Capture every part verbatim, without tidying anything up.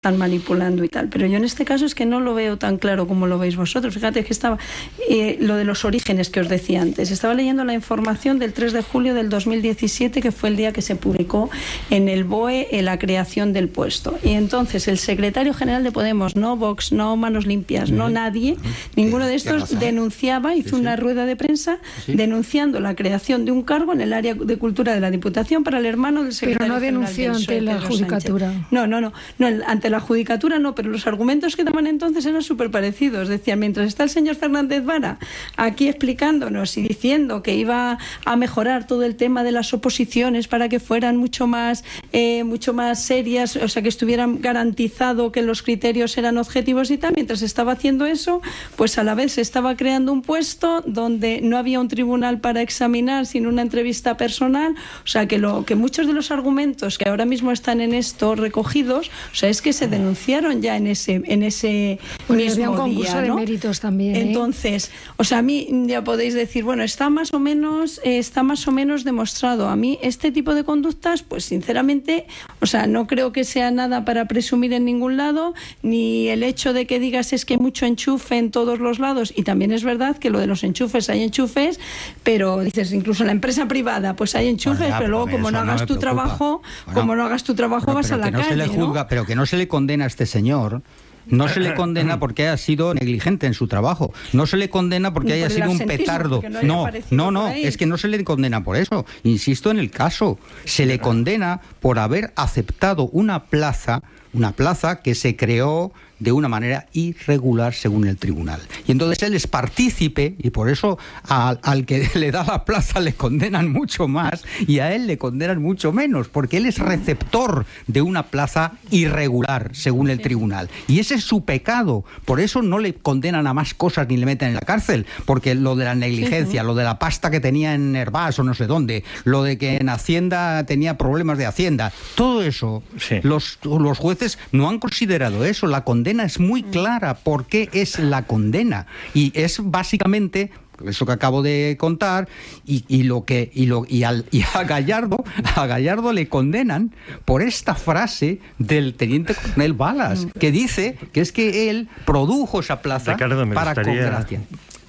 están manipulando y tal, pero yo en este caso es que no lo veo tan claro como lo veis vosotros. Fíjate que estaba eh, lo de los orígenes que os decía antes, estaba leyendo la información del tres de julio del dos mil diecisiete, que fue el día que se publicó en el B O E en la creación del puesto, y entonces el secretario general de Podemos, no Vox, no Manos Limpias, no nadie, ninguno de estos denunciaba, hizo una rueda de prensa denunciando la creación de un cargo en el área de cultura de la Diputación para el hermano del secretario general. Pero no denunció ante la judicatura. No, no, no, no, ante la judicatura no, pero los argumentos que daban entonces eran súper parecidos. Decían, mientras está el señor Fernández Vara aquí explicándonos y diciendo que iba a mejorar todo el tema de las oposiciones para que fueran mucho más, eh, mucho más serias, o sea, que estuvieran garantizado que los criterios eran objetivos y tal, mientras estaba haciendo eso, pues a la vez se estaba creando un puesto donde no había un tribunal para examinar, sino una entrevista personal. O sea, que, lo, que muchos de los argumentos que ahora mismo están en esto recogidos, o sea, es que se denunciaron ya en ese en ese bueno, mismo había un concurso día, ¿no? de méritos también, ¿eh? Entonces, o sea, a mí ya podéis decir, bueno, está más o menos eh, está más o menos demostrado. A mí este tipo de conductas, pues sinceramente, o sea, no creo que sea nada para presumir en ningún lado, ni el hecho de que digas es que hay mucho enchufe en todos los lados, y también es verdad que lo de los enchufes, hay enchufes, pero dices, incluso en la empresa privada, pues hay enchufes, bueno, ya, pero luego como no hagas no tu preocupa. trabajo, bueno, como no hagas tu trabajo pero, vas pero a la no calle, se le juzga, ¿no? Pero que no se le condena a este señor. No se le condena porque haya sido negligente en su trabajo. No se le condena porque haya sido un petardo. No, no, no, es que no se le condena por eso. Insisto en el caso. Se le condena por haber aceptado una plaza, una plaza que se creó de una manera irregular según el tribunal. Y entonces él es partícipe, y por eso al, al que le da la plaza le condenan mucho más y a él le condenan mucho menos, porque él es receptor de una plaza irregular según el tribunal. Y ese es su pecado. Por eso no le condenan a más cosas ni le meten en la cárcel, porque lo de la negligencia, lo de la pasta que tenía en Herbás o no sé dónde, lo de que en Hacienda tenía problemas de Hacienda, todo eso, sí. los, los jueces no han considerado eso. La condena es muy clara. ¿Por qué es la condena? Y es básicamente eso que acabo de contar, y, y lo que y lo y, al, y a Gallardo a Gallardo le condenan por esta frase del teniente coronel Balas, que dice que es que él produjo esa plaza Ricardo, me para gustaría... comprar Hacienda.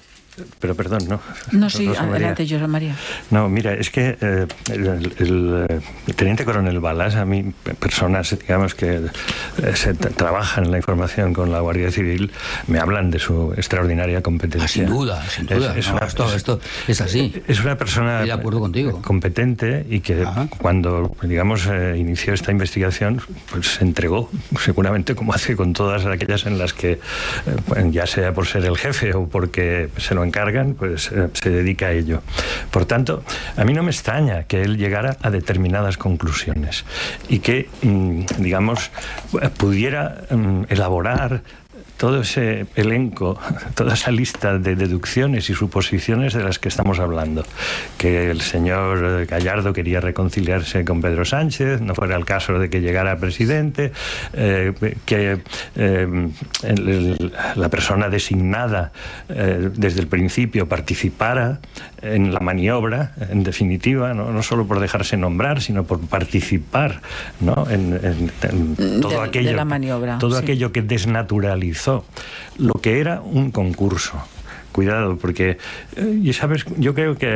Pero perdón, no. No, sí, adelante, José María. No, mira, es que eh, el, el, el teniente coronel Balas, a mí, personas, digamos, que eh, se t- trabajan en la información con la Guardia Civil, me hablan de su extraordinaria competencia. Ah, sin duda, sin duda. Es, es no, una, esto, es, esto es así. Es una persona Estoy de acuerdo contigo. competente y que Ajá. cuando, digamos, eh, inició esta investigación, pues se entregó, seguramente como hace con todas aquellas en las que, eh, ya sea por ser el jefe o porque se lo encargan, pues eh, se dedica a ello. Por tanto, a mí no me extraña que él llegara a determinadas conclusiones y que, mmm, digamos, pudiera mmm, elaborar todo ese elenco, toda esa lista de deducciones y suposiciones de las que estamos hablando. Que el señor Gallardo quería reconciliarse con Pedro Sánchez, no fuera el caso de que llegara presidente, eh, que eh, el, el, la persona designada eh, desde el principio participara en la maniobra, en definitiva, no, no solo por dejarse nombrar, sino por participar, ¿no? en, en, en todo, de, aquello, de la maniobra, todo sí. aquello que desnaturalizó lo que era un concurso. Cuidado, porque eh, y sabes, yo creo que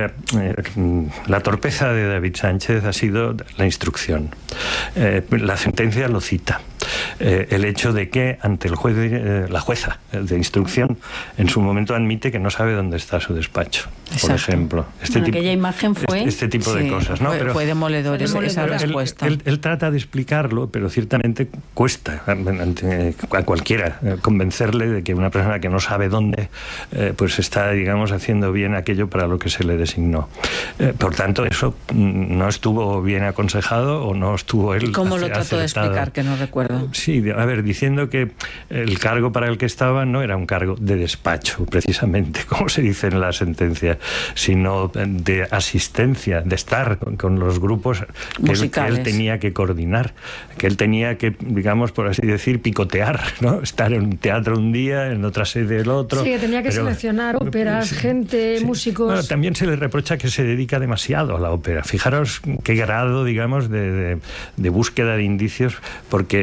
eh, la torpeza de David Sánchez ha sido la instrucción. Eh, la sentencia lo cita. Eh, el hecho de que ante el juez, de, eh, la jueza de instrucción en su momento admite que no sabe dónde está su despacho. Exacto. Por ejemplo, este bueno, tipo, aquella imagen fue este, este tipo sí, de cosas, ¿no? Fue, pero, fue demoledor esa pero respuesta. Él, él, él trata de explicarlo, pero ciertamente cuesta ante, a cualquiera convencerle de que una persona que no sabe dónde, eh, pues está, digamos, haciendo bien aquello para lo que se le designó. Eh, por tanto, eso no estuvo bien aconsejado o no estuvo él. ¿Cómo lo trató acertado. de explicar? Que no recuerdo. Sí, a ver, diciendo que el cargo para el que estaba no era un cargo de despacho, precisamente, como se dice en la sentencia, sino de asistencia, de estar con, con los grupos que él, que él tenía que coordinar, que él tenía que, digamos, por así decir, picotear, ¿no? Estar en un teatro un día, en otra sede el otro. Sí, que tenía que pero, seleccionar óperas, sí, gente, sí. músicos... Bueno, también se le reprocha que se dedica demasiado a la ópera. Fijaros qué grado, digamos, de, de, de búsqueda de indicios, porque el cargo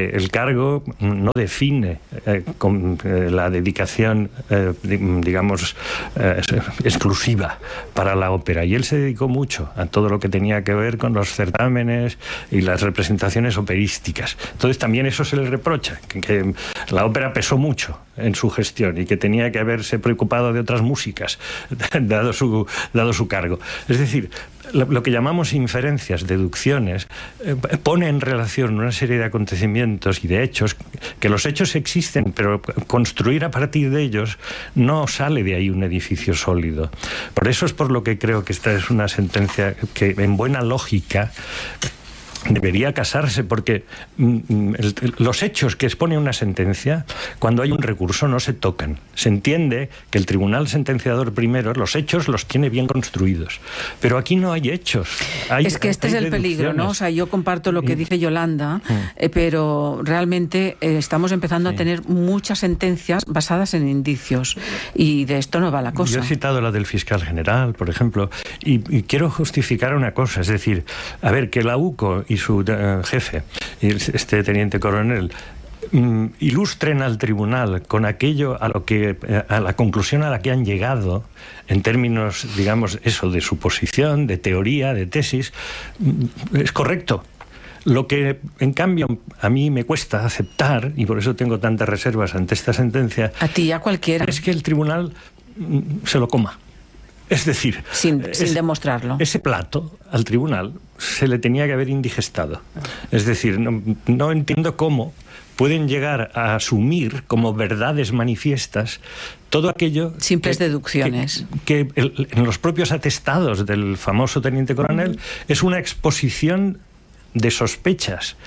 cargo no define eh, con, eh, la dedicación, eh, digamos, eh, exclusiva para la ópera. Y él se dedicó mucho a todo lo que tenía que ver con los certámenes y las representaciones operísticas. Entonces también eso se le reprocha, que, que la ópera pesó mucho en su gestión y que tenía que haberse preocupado de otras músicas, dado su, dado su cargo. Es decir, lo, lo que llamamos inferencias, deducciones, eh, pone en relación una serie de acontecimientos y de hechos, que los hechos existen, pero construir a partir de ellos no sale de ahí un edificio sólido. Por eso es por lo que creo que esta es una sentencia que, en buena lógica, debería casarse, porque mm, el, los hechos que expone una sentencia, cuando hay un recurso, no se tocan. Se entiende que el tribunal sentenciador primero los hechos los tiene bien construidos, pero aquí no hay hechos. Hay, es que este es el peligro, ¿no? O sea, yo comparto lo que dice Yolanda, mm. eh, pero realmente eh, estamos empezando sí. a tener muchas sentencias basadas en indicios, y de esto no va la cosa. Yo he citado la del fiscal general, por ejemplo, y, y quiero justificar una cosa, es decir, a ver, que la U C O y su uh, jefe, este teniente coronel, um, ilustren al tribunal con aquello a lo que a la conclusión a la que han llegado en términos, digamos, eso de suposición, de teoría, de tesis, es correcto. Lo que, en cambio, a mí me cuesta aceptar, y por eso tengo tantas reservas ante esta sentencia, a ti y a cualquiera, es que el tribunal se lo coma. Es decir, sin, es, sin demostrarlo. Ese plato al tribunal se le tenía que haber indigestado. Es decir, no, no entiendo cómo pueden llegar a asumir como verdades manifiestas todo aquello... Simples que, deducciones. Que, que el, en los propios atestados del famoso teniente coronel uh-huh. es una exposición de sospechas.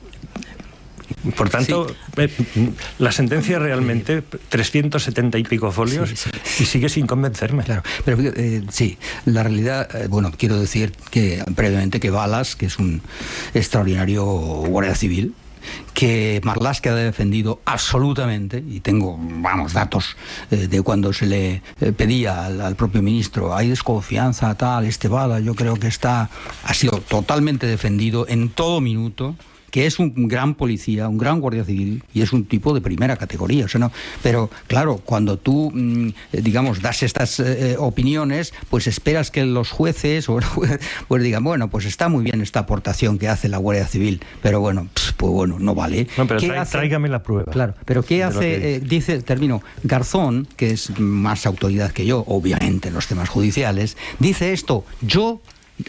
Por tanto, sí. eh, la sentencia realmente, trescientos setenta y pico folios, sí, sí. y sigue sin convencerme. Claro, pero eh, sí, la realidad, eh, bueno, quiero decir que brevemente que Balas, que es un extraordinario guardia civil, que Marlaska ha defendido absolutamente, y tengo, vamos, datos eh, de cuando se le eh, pedía al, al propio ministro, hay desconfianza, tal, este Balas, yo creo que está, ha sido totalmente defendido en todo minuto, que es un gran policía, un gran guardia civil, y es un tipo de primera categoría. O sea, no, pero claro, cuando tú, mmm, digamos, das estas eh, opiniones, pues esperas que los jueces o, pues digan, bueno, pues está muy bien esta aportación que hace la Guardia Civil, pero bueno, pues, pues bueno, no vale. No, pero ¿Qué trae, hace? Tráigame la prueba. Claro, pero ¿qué hace? Eh, dice, termino, Garzón, que es más autoridad que yo, obviamente, en los temas judiciales, dice esto: yo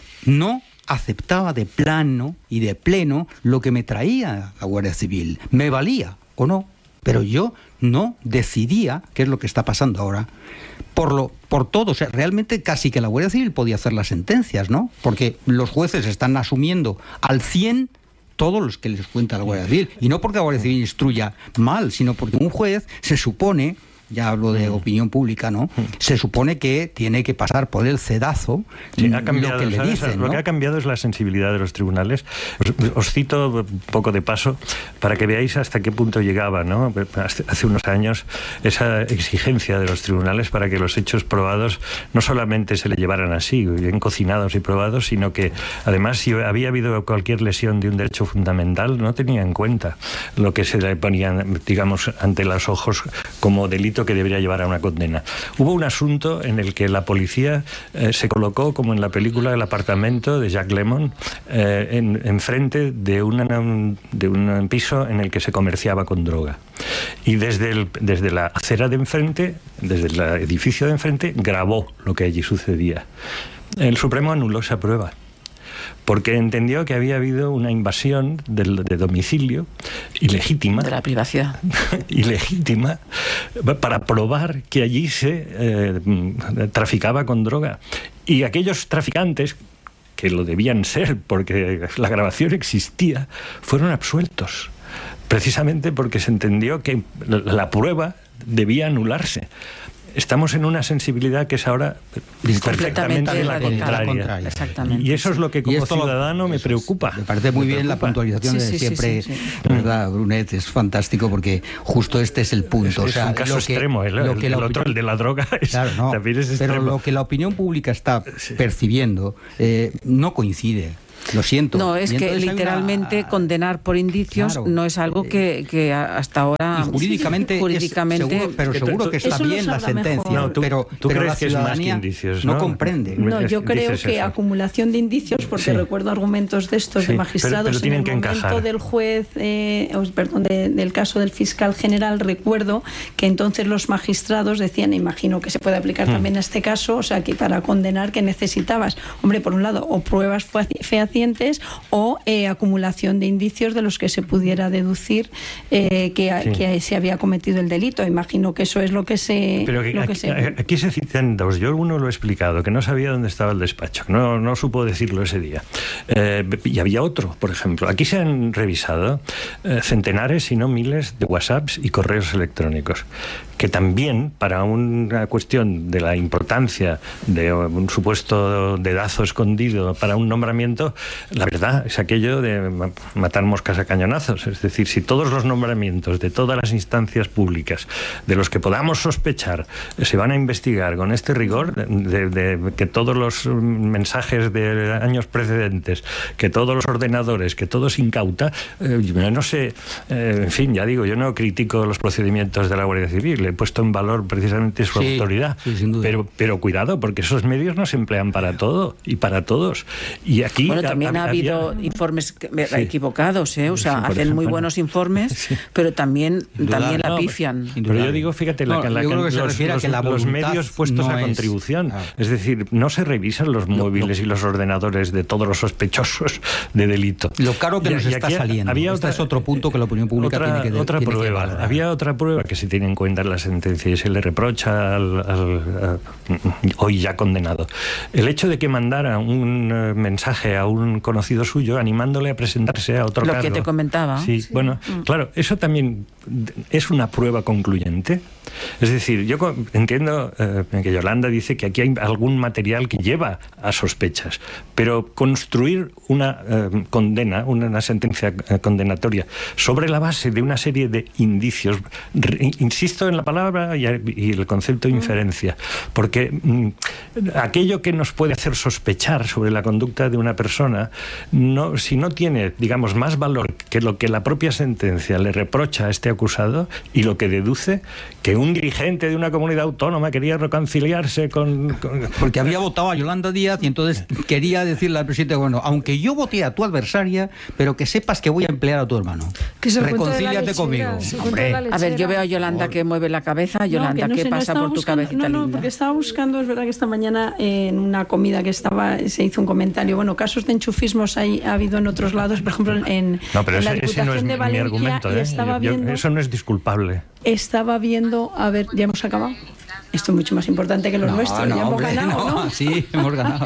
no aceptaba de plano y de pleno lo que me traía la Guardia Civil. Me valía o no, pero yo no decidía qué es lo que está pasando ahora. Por lo, por todo, o sea, realmente casi que la Guardia Civil podía hacer las sentencias, ¿no? Porque los jueces están asumiendo al cien todos los que les cuenta la Guardia Civil. Y no porque la Guardia Civil instruya mal, sino porque un juez se supone, ya hablo de opinión pública, ¿no? Se supone que tiene que pasar por el cedazo sí, ha cambiado, lo que le ¿sabes? dicen, Lo ¿no? que ha cambiado es la sensibilidad de los tribunales. Os, os cito un poco de paso para que veáis hasta qué punto llegaba, ¿no? Hace unos años esa exigencia de los tribunales para que los hechos probados no solamente se le llevaran así, bien cocinados y probados, sino que además si había habido cualquier lesión de un derecho fundamental no tenía en cuenta lo que se le ponía, digamos, ante los ojos como delito que debería llevar a una condena. Hubo un asunto en el que la policía eh, se colocó, como en la película El apartamento de Jack Lemmon, eh, en, en frente de, una, de un piso en el que se comerciaba con droga. Y desde, el, desde la acera de enfrente, desde el edificio de enfrente, grabó lo que allí sucedía. El Supremo anuló esa prueba, porque entendió que había habido una invasión del, de domicilio ilegítima. De la privacidad. Ilegítima, para probar que allí se eh, traficaba con droga. Y aquellos traficantes, que lo debían ser porque la grabación existía, fueron absueltos. Precisamente porque se entendió que la prueba debía anularse. Estamos en una sensibilidad que es ahora perfectamente la contraria. contraria. Exactamente. Y eso es lo que como ciudadano me preocupa. Me parece muy me bien preocupa. La puntualización sí, de sí, siempre, sí, sí, sí. ¿verdad, Brunet? Es fantástico porque justo este es el punto. Es, o sea, es un caso lo que, extremo. El, lo que el, la el otro, opinión, el de la droga, es, claro, no, también es extremo. Pero lo que la opinión pública está sí. percibiendo eh, no coincide Lo siento. No, es que literalmente una... condenar por indicios claro, no es algo que, que hasta ahora... Y jurídicamente, jurídicamente es, seguro, pero seguro que está bien la sentencia, no, tú, pero, tú pero crees la que es más que indicios, ¿no? no comprende. No, yo creo que eso. acumulación de indicios, porque sí. recuerdo argumentos de estos sí, de magistrados pero, pero en el que momento encajar. del juez, eh, perdón, de, del caso del fiscal general, recuerdo que entonces los magistrados decían, imagino que se puede aplicar hmm. también a este caso, o sea, que para condenar que necesitabas, hombre, por un lado, o pruebas fehacientes o eh, acumulación de indicios de los que se pudiera deducir eh, que, sí. que se había cometido el delito. Imagino que eso es lo que se... Pero que, lo aquí, que se... aquí se citan dos. Yo uno lo he explicado, que no sabía dónde estaba el despacho, no, no supo decirlo ese día. Eh, y había otro, por ejemplo. Aquí se han revisado eh, centenares, si no miles, de WhatsApps y correos electrónicos, que también, para una cuestión de la importancia de un supuesto dedazo escondido para un nombramiento, la verdad es aquello de matar moscas a cañonazos. Es decir, si todos los nombramientos de todas las instancias públicas de los que podamos sospechar se van a investigar con este rigor, de, de que todos los mensajes de años precedentes, que todos los ordenadores, que todo se incauta, eh, no sé, eh, en fin, ya digo, yo no critico los procedimientos de la Guardia Civil, he puesto en valor precisamente su sí, autoridad, sí, sin duda. Pero, pero cuidado, porque esos medios no se emplean para todo y para todos. Y aquí bueno, también ha, ha habido había... informes sí. equivocados, ¿eh? O sea, sí, hacen ejemplo, muy buenos informes, sí. pero también, también la pifian. No, pero yo digo, fíjate, la, no, la, la, los, los, que la los medios puestos no a contribución, es, ah. es decir, no se revisan los móviles no, no. y los ordenadores de todos los sospechosos de delito. Lo caro que y, nos y está saliendo. Había este otra, es otro punto que la opinión pública otra, tiene que otra tiene prueba. Que había otra prueba que se tiene en cuenta en la sentencia y se le reprocha al, al, al hoy ya condenado. El hecho de que mandara un uh, mensaje a un conocido suyo animándole a presentarse a otro Lo cargo. que te comentaba. Sí, sí. bueno, mm. claro, eso también es una prueba concluyente. Es decir, yo entiendo eh, que Yolanda dice que aquí hay algún material que lleva a sospechas, pero construir una eh, condena, una, una sentencia eh, condenatoria sobre la base de una serie de indicios, re, insisto en la palabra y, y el concepto de inferencia, porque mm, aquello que nos puede hacer sospechar sobre la conducta de una persona, no, si no tiene, digamos, más valor que lo que la propia sentencia le reprocha a este acusado y lo que deduce que un dirigente de una comunidad autónoma quería reconciliarse con, con... Porque había votado a Yolanda Díaz y entonces quería decirle al presidente, bueno, aunque yo voté a tu adversaria, pero que sepas que voy a emplear a tu hermano. Que se Reconcíliate conmigo. Hombre. A ver, yo veo a Yolanda Por... que mueve la cabeza. Yolanda, no, que no ¿qué sé, pasa no por buscando, tu cabecita No, no, linda? porque estaba buscando, es verdad que esta mañana eh, en una comida que estaba se hizo un comentario, bueno, casos de enchufismos hay, ha habido en otros lados, por ejemplo, en, no, pero en ese, la Diputación ese no es de Valencia, mi argumento, ¿eh? estaba yo, viendo, eso no es disculpable. Estaba viendo, a ver, ya hemos acabado. Esto es mucho más importante que los no, nuestros, no, ya hemos hombre, ganado, no, ¿no? Sí, hemos ganado.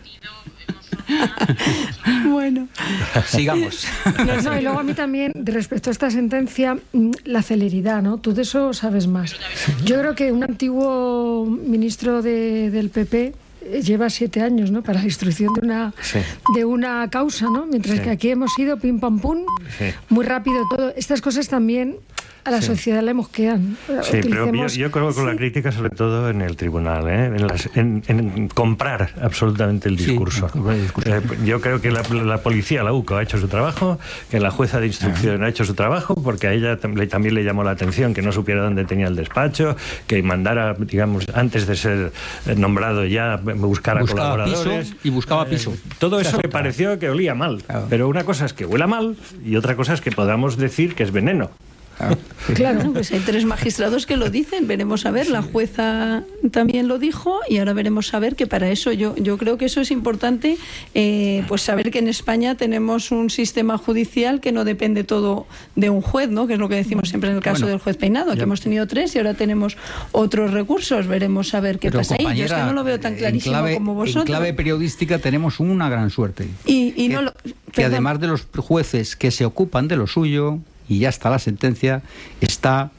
Bueno, sigamos. No, no, y luego a mí también, respecto a esta sentencia, la celeridad, ¿no? Tú de eso sabes más. Yo creo que un antiguo ministro de, del P P lleva siete años, ¿no?, para la instrucción de una sí. de una causa, ¿no? Mientras sí. que aquí hemos ido pim pam pum, sí. muy rápido todo. Estas cosas también a la sí. sociedad le mosquean. Sí, pero yo, yo creo que con sí. la crítica sobre todo en el tribunal, ¿eh? en, las, en, en comprar absolutamente el discurso. Sí, eh, yo creo que la, la policía, la U C O, ha hecho su trabajo, que la jueza de instrucción uh-huh. ha hecho su trabajo, porque a ella tam- también le llamó la atención que no supiera dónde tenía el despacho, que mandara, digamos, antes de ser nombrado ya buscar a buscaba colaboradores. Piso y buscaba piso. Eh, todo eso me pareció que olía mal. Claro. Pero una cosa es que huela mal y otra cosa es que podamos decir que es veneno. Ah, claro, bueno, pues hay tres magistrados que lo dicen, veremos a ver, la jueza también lo dijo y ahora veremos a ver, que para eso yo, yo creo que eso es importante, eh, pues saber que en España tenemos un sistema judicial que no depende todo de un juez, ¿no? Que es lo que decimos siempre en el caso bueno, del juez Peinado, aquí ya hemos tenido tres y ahora tenemos otros recursos, veremos a ver qué pasa ahí. Yo es que no lo veo tan clarísimo clave, como vosotros. En clave periodística tenemos una gran suerte, y, y que, no lo, que además de los jueces que se ocupan de lo suyo y ya está la sentencia, está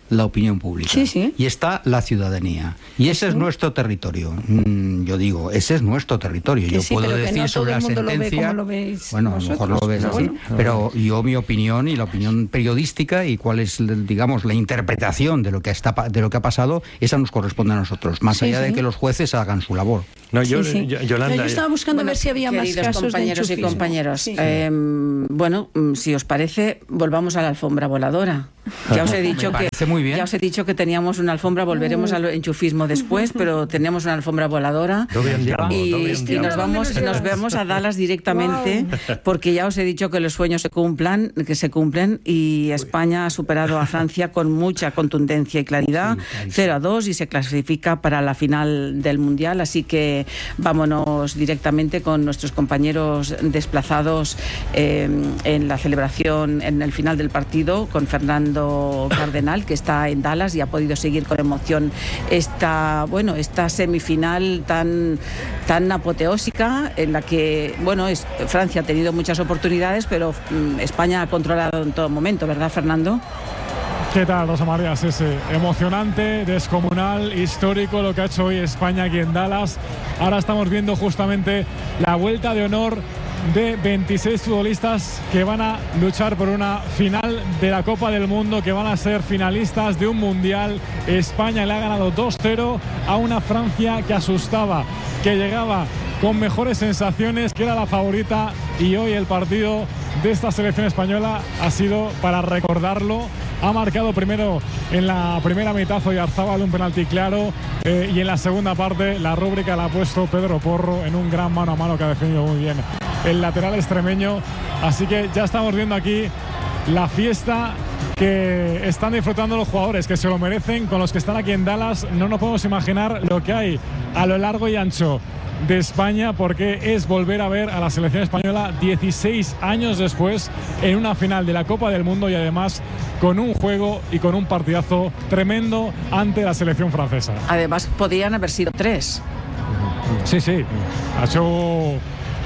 la opinión pública, sí, sí. y está la ciudadanía, y ese sí. es nuestro territorio. Mm, yo digo, ese es nuestro territorio. Que yo sí, puedo decir no sobre la sentencia, lo ve lo bueno, a lo mejor lo ves así, bueno. pero yo mi opinión y la opinión periodística y cuál es, digamos, la interpretación de lo que está de lo que ha pasado, esa nos corresponde a nosotros, más sí, allá sí. de que los jueces hagan su labor. No, yo, sí, sí. yo, Yolanda, yo estaba buscando bueno, ver si había más casos compañeros de y compañeros. Sí. Eh, bueno, si os parece, volvamos a la alfombra voladora. Ya os he dicho que muy bien. ya os he dicho que teníamos una alfombra, volveremos al enchufismo después, pero teníamos una alfombra voladora y, y nos vamos nos vemos a Dallas directamente, porque ya os he dicho que los sueños se cumplan, que se cumplen, y España ha superado a Francia con mucha contundencia y claridad, cero a dos, y se clasifica para la final del Mundial, así que vámonos directamente con nuestros compañeros desplazados eh, en la celebración, en el final del partido, con Fernando Cardenal, que está en Dallas y ha podido seguir con emoción esta, bueno, esta semifinal tan, tan apoteósica, en la que, bueno, es, Francia ha tenido muchas oportunidades, pero mm, España ha controlado en todo momento, ¿verdad, Fernando? ¿Qué tal, Rosa María? Sí, sí. Emocionante, descomunal, histórico lo que ha hecho hoy España aquí en Dallas. Ahora estamos viendo justamente la vuelta de honor de veintiséis futbolistas que van a luchar por una final de la Copa del Mundo, que van a ser finalistas de un Mundial. España le ha ganado dos cero a una Francia que asustaba, que llegaba con mejores sensaciones, que era la favorita, y hoy el partido de esta selección española ha sido para recordarlo. Ha marcado primero en la primera mitad Oyarzábal un penalti claro, eh, y en la segunda parte la rúbrica la ha puesto Pedro Porro en un gran mano a mano que ha defendido muy bien el lateral extremeño. Así que ya estamos viendo aquí la fiesta que están disfrutando los jugadores, que se lo merecen, con los que están aquí en Dallas. No nos podemos imaginar lo que hay a lo largo y ancho de España, porque es volver a ver a la selección española dieciséis años después en una final de la Copa del Mundo, y además con un juego y con un partidazo tremendo ante la selección francesa. Además podían haber sido tres. Sí, sí, ha hecho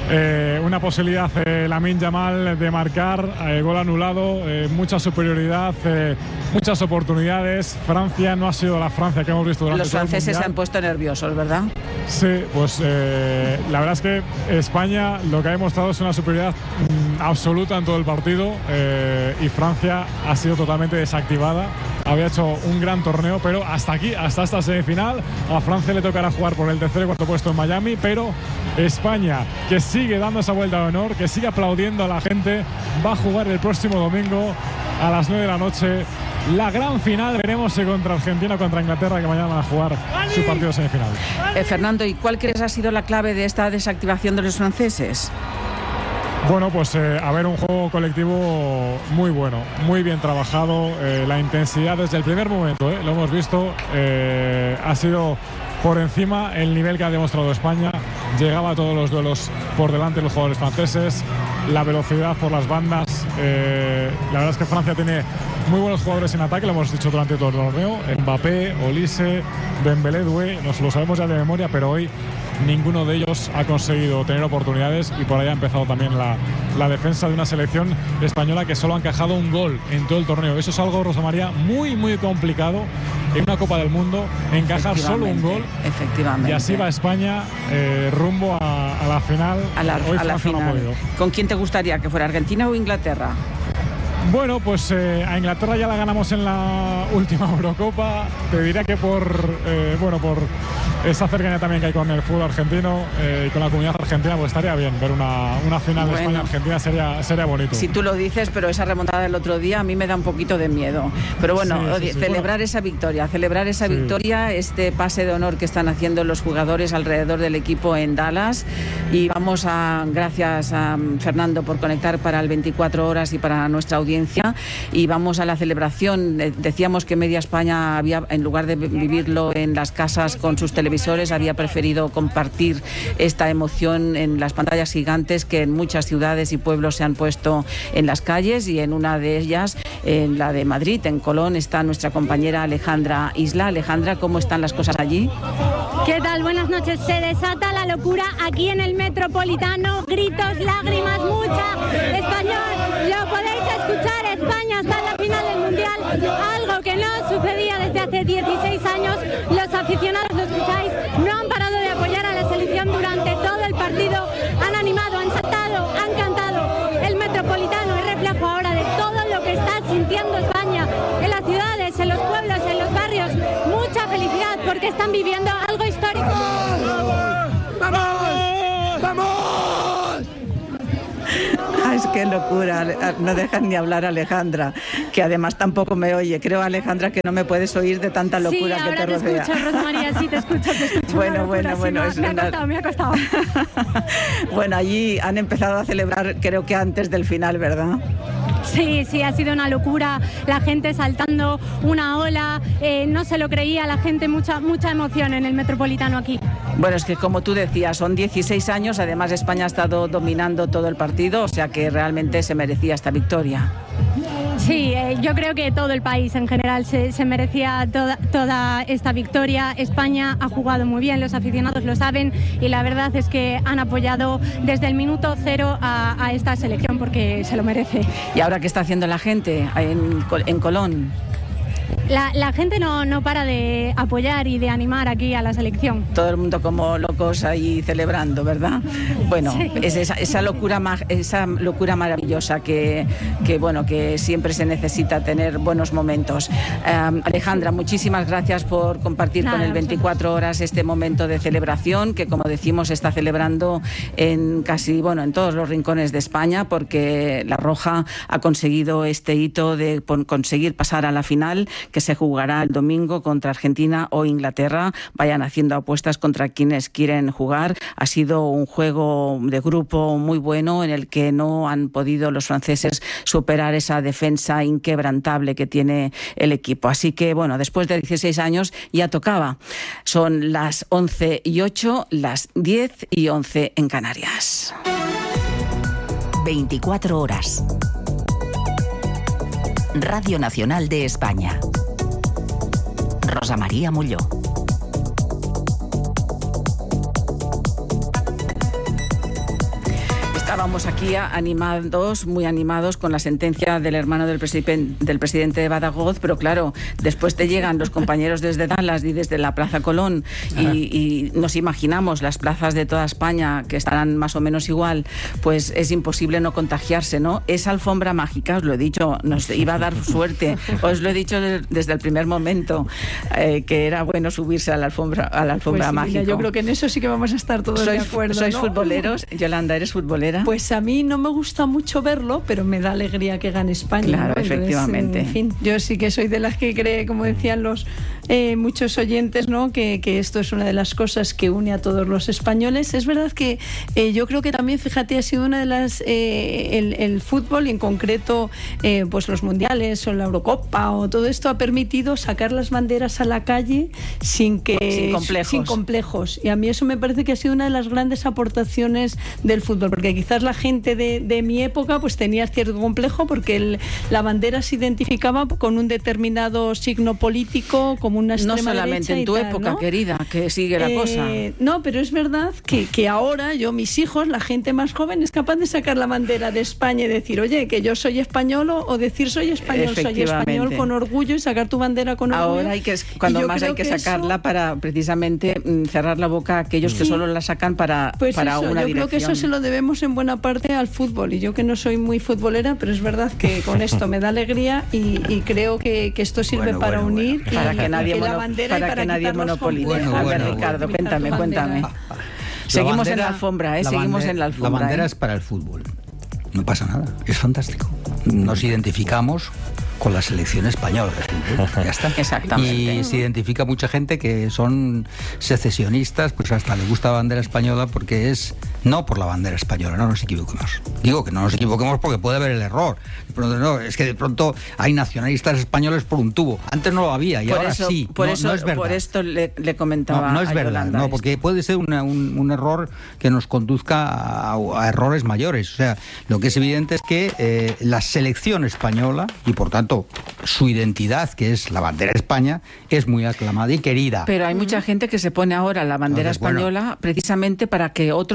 eh, una posibilidad eh, Lamine Yamal de marcar, eh, gol anulado, eh, mucha superioridad, eh, muchas oportunidades. Francia no ha sido la Francia que hemos visto durante Los franceses se han puesto nerviosos, ¿verdad? Sí, pues eh, la verdad es que España lo que ha demostrado es una superioridad mm, absoluta en todo el partido, eh, y Francia ha sido totalmente desactivada. Había hecho un gran torneo, pero hasta aquí, hasta esta semifinal. A Francia le tocará jugar por el tercer y cuarto puesto en Miami, pero España, que sigue dando esa vuelta de honor, que sigue aplaudiendo a la gente, va a jugar el próximo domingo a las nueve de la noche la gran final. Veremos si contra Argentina o contra Inglaterra, que mañana van a jugar su partido semifinal. Eh, Fernando, ¿y cuál crees ha sido la clave de esta desactivación de los franceses? Bueno, pues eh, a ver, un juego colectivo muy bueno, muy bien trabajado, eh, la intensidad desde el primer momento, eh, lo hemos visto, eh, ha sido por encima el nivel que ha demostrado España. Llegaba a todos los duelos por delante de los jugadores franceses, la velocidad por las bandas, eh, la verdad es que Francia tiene muy buenos jugadores en ataque, lo hemos dicho durante todo el torneo: Mbappé, Olise, Dembélé, Doué, nos lo sabemos ya de memoria, pero hoy ninguno de ellos ha conseguido tener oportunidades, y por ahí ha empezado también la, la defensa de una selección española que solo ha encajado un gol en todo el torneo. Eso es algo, Rosa María, muy muy complicado en una Copa del Mundo, encajar solo un gol. Efectivamente. Y así va España eh, rumbo a, a la final. A la, hoy a la final. No ha podido. ¿Con quién te gustaría que fuera, Argentina o Inglaterra? Bueno, pues eh, a Inglaterra ya la ganamos en la última Eurocopa. Te diría que por eh, bueno por esa cercanía también que hay con el fútbol argentino eh, y con la comunidad argentina, pues estaría bien ver una, una final bueno, de España-Argentina, sería, sería bonito. Si tú lo dices, pero esa remontada del otro día a mí me da un poquito de miedo. Pero bueno, sí, sí, sí. celebrar bueno. esa victoria, celebrar esa sí. victoria, este pase de honor que están haciendo los jugadores alrededor del equipo en Dallas. Y vamos a, gracias a Fernando por conectar para el veinticuatro horas y para nuestra audiencia. Y vamos a la celebración. Decíamos que media España había, en lugar de vivirlo en las casas con sus televisores, había preferido compartir esta emoción en las pantallas gigantes que en muchas ciudades y pueblos se han puesto en las calles, y en una de ellas, en la de Madrid, en Colón, está nuestra compañera Alejandra Isla. Alejandra, ¿cómo están las cosas allí? ¿Qué tal? Buenas noches. Se desata la locura aquí en el Metropolitano. Gritos, lágrimas, mucha español. Lo podéis escuchar. España está en la final del Mundial. Algo que no sucede hace dieciséis años los aficionados, lo escucháis, no han parado de apoyar a la selección durante todo el partido, han animado, han saltado, han cantado. El Metropolitano es reflejo ahora de todo lo que está sintiendo España, en las ciudades, en los pueblos, en los barrios. Mucha felicidad porque están viviendo algo histórico. ¡Vamos! ¡Vamos! ¡Vamos! Es que locura, no dejan ni hablar a Alejandra, que además tampoco me oye. Creo, Alejandra, que no me puedes oír de tanta locura sí, que te rodea. Sí, ahora te escucho, Rosa María, sí, te escucho, te escucho. Bueno, locura, bueno, bueno. Sí, es me ha una... costado, me ha costado. Bueno, allí han empezado a celebrar, creo que antes del final, ¿verdad? Sí, sí, ha sido una locura, la gente saltando una ola, eh, no se lo creía, la gente, mucha, mucha emoción en el Metropolitano aquí. Bueno, es que como tú decías, son dieciséis años, además España ha estado dominando todo el partido, o sea que realmente se merecía esta victoria. Sí, eh, yo creo que todo el país en general se, se merecía toda, toda esta victoria. España ha jugado muy bien, los aficionados lo saben y la verdad es que han apoyado desde el minuto cero a, a esta selección porque se lo merece. ¿Y ahora qué está haciendo la gente en, en Colón? La, la gente no, no para de apoyar y de animar aquí a la selección. Todo el mundo como locos ahí celebrando, ¿verdad? Bueno, sí. es esa, esa, locura, esa locura maravillosa que, que, bueno, que siempre se necesita tener buenos momentos. Um, Alejandra, muchísimas gracias por compartir Nada, con el veinticuatro horas este momento de celebración que, como decimos, se está celebrando en casi, bueno, en todos los rincones de España porque la Roja ha conseguido este hito de conseguir pasar a la final, que se jugará el domingo contra Argentina o Inglaterra. Vayan haciendo apuestas contra quienes quieren jugar. Ha sido un juego de grupo muy bueno en el que no han podido los franceses superar esa defensa inquebrantable que tiene el equipo. Así que, bueno, después de dieciséis años ya tocaba. Son las once y ocho, las diez y once en Canarias. veinticuatro horas. Radio Nacional de España. Rosa María Molló. Estábamos aquí animados, muy animados con la sentencia del hermano del, presi- del presidente de Badajoz, pero claro, después te llegan los compañeros desde Dallas y desde la Plaza Colón y, y nos imaginamos las plazas de toda España que estarán más o menos igual, pues es imposible no contagiarse, ¿no? Esa alfombra mágica, os lo he dicho, nos iba a dar suerte, os lo he dicho de, desde el primer momento, eh, que era bueno subirse a la alfombra, a la alfombra pues sí, mágica. Mira, yo creo que en eso sí que vamos a estar todos ¿Sois, de acuerdo, ¿Sois ¿no? futboleros? Yolanda, ¿eres futbolera? Pues a mí no me gusta mucho verlo, pero me da alegría que gane España. Claro, ¿no? efectivamente. En fin, yo sí que soy de las que cree, como decían los eh, muchos oyentes, ¿no? Que, que esto es una de las cosas que une a todos los españoles. Es verdad que eh, yo creo que también, fíjate, ha sido una de las eh, el, el fútbol y en concreto eh, pues los mundiales o la Eurocopa o todo esto ha permitido sacar las banderas a la calle sin que sin complejos. sin complejos. Y a mí eso me parece que ha sido una de las grandes aportaciones del fútbol, porque quizás la gente de, de mi época pues tenía cierto complejo porque el, la bandera se identificaba con un determinado signo político, como una extrema derecha. No solamente en tu tal, época, ¿no? querida, que sigue la eh, cosa. No, pero es verdad que, que ahora yo, mis hijos, la gente más joven es capaz de sacar la bandera de España y decir, oye, que yo soy español, o decir soy español, soy español con orgullo, y sacar tu bandera con orgullo. Ahora hay que, cuando más hay que, que sacarla eso, para precisamente cerrar la boca a aquellos sí, que solo la sacan para, pues para eso, una yo dirección. Creo que eso se lo debemos en buena parte al fútbol, y yo que no soy muy futbolera, pero es verdad que con esto me da alegría y, y creo que, que esto sirve bueno, para bueno, unir bueno. Y, para que nadie, que mono, la bandera para y para que nadie monopolice. Bueno, a bueno, ver, Ricardo, bueno. cuéntame, cuéntame. Seguimos bandera, en la alfombra, ¿eh? La Seguimos bandera, en la alfombra. La bandera ¿eh? es para el fútbol. No pasa nada, es fantástico. Nos identificamos con la selección española, ya está. Exactamente. Y se identifica mucha gente que son secesionistas, pues hasta le gusta la bandera española porque es no por la bandera española, no nos equivoquemos. Digo que no nos equivoquemos porque puede haber el error. No, es que de pronto hay nacionalistas españoles por un tubo. Antes no lo había y por ahora eso, sí. Por, no, eso, no es verdad. Por esto le, le comentaba. No, no es a verdad, Yolanda no, esto. porque puede ser una, un, un error que nos conduzca a, a errores mayores. O sea, lo que es evidente es que eh, la selección española y por tanto su identidad, que es la bandera de España, es muy aclamada y querida. Pero hay mucha gente que se pone ahora la bandera Entonces, española bueno, precisamente para que otros no la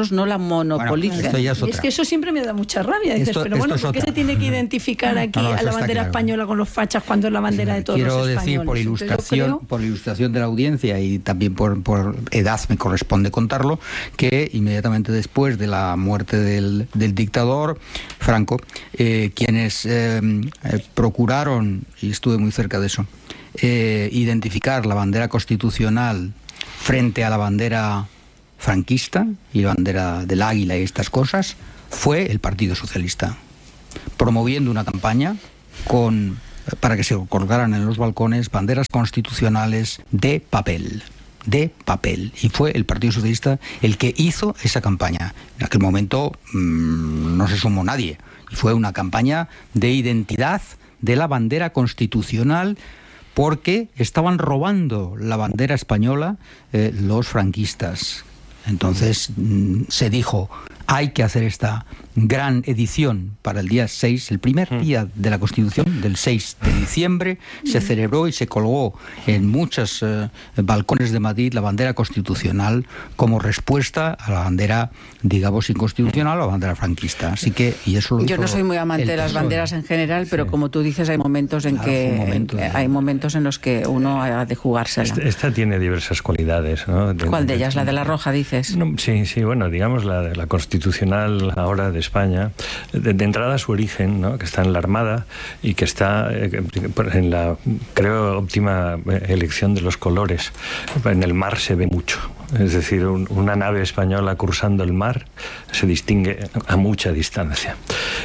monopolicen. Bueno, es, es que eso siempre me da mucha rabia. Dices, esto, pero bueno, esto ¿por qué se tiene que identificar aquí no, no, a la bandera claro. española con los fachas cuando es la bandera de todos Quiero los españoles? Quiero decir, por ilustración, creo... por ilustración de la audiencia y también por, por edad me corresponde contarlo, que inmediatamente después de la muerte del, del dictador Franco, eh, quienes eh, eh, procuraron, y estuve muy cerca de eso, eh, identificar la bandera constitucional frente a la bandera franquista y la bandera del águila y estas cosas, fue el Partido Socialista, promoviendo una campaña con, para que se colgaran en los balcones banderas constitucionales de papel, de papel. Y fue el Partido Socialista el que hizo esa campaña. En aquel momento mmm, no se sumó nadie. Y fue una campaña de identidad de la bandera constitucional, porque estaban robando la bandera española eh, los franquistas. Entonces mmm, se dijo, hay que hacer esta gran edición para el día seis, el primer día de la Constitución, del seis de diciembre, se celebró y se colgó en muchos eh, balcones de Madrid la bandera constitucional como respuesta a la bandera, digamos, inconstitucional o la bandera franquista. Así que, y eso lo Yo no soy muy amante de las banderas en general, pero sí. como tú dices, hay momentos en claro, que momentos, en, hay momentos en los que uno ha de jugársela. Esta, esta tiene diversas cualidades, ¿no? De, ¿Cuál de ellas? ¿La de la roja, dices? No, sí, sí, bueno, digamos la de la constitucional ahora de España, de, de entrada a su origen, ¿no? Que está en la Armada y que está eh, en la, creo, óptima elección de los colores. En el mar se ve mucho. Es decir, un, una nave española cruzando el mar se distingue a mucha distancia.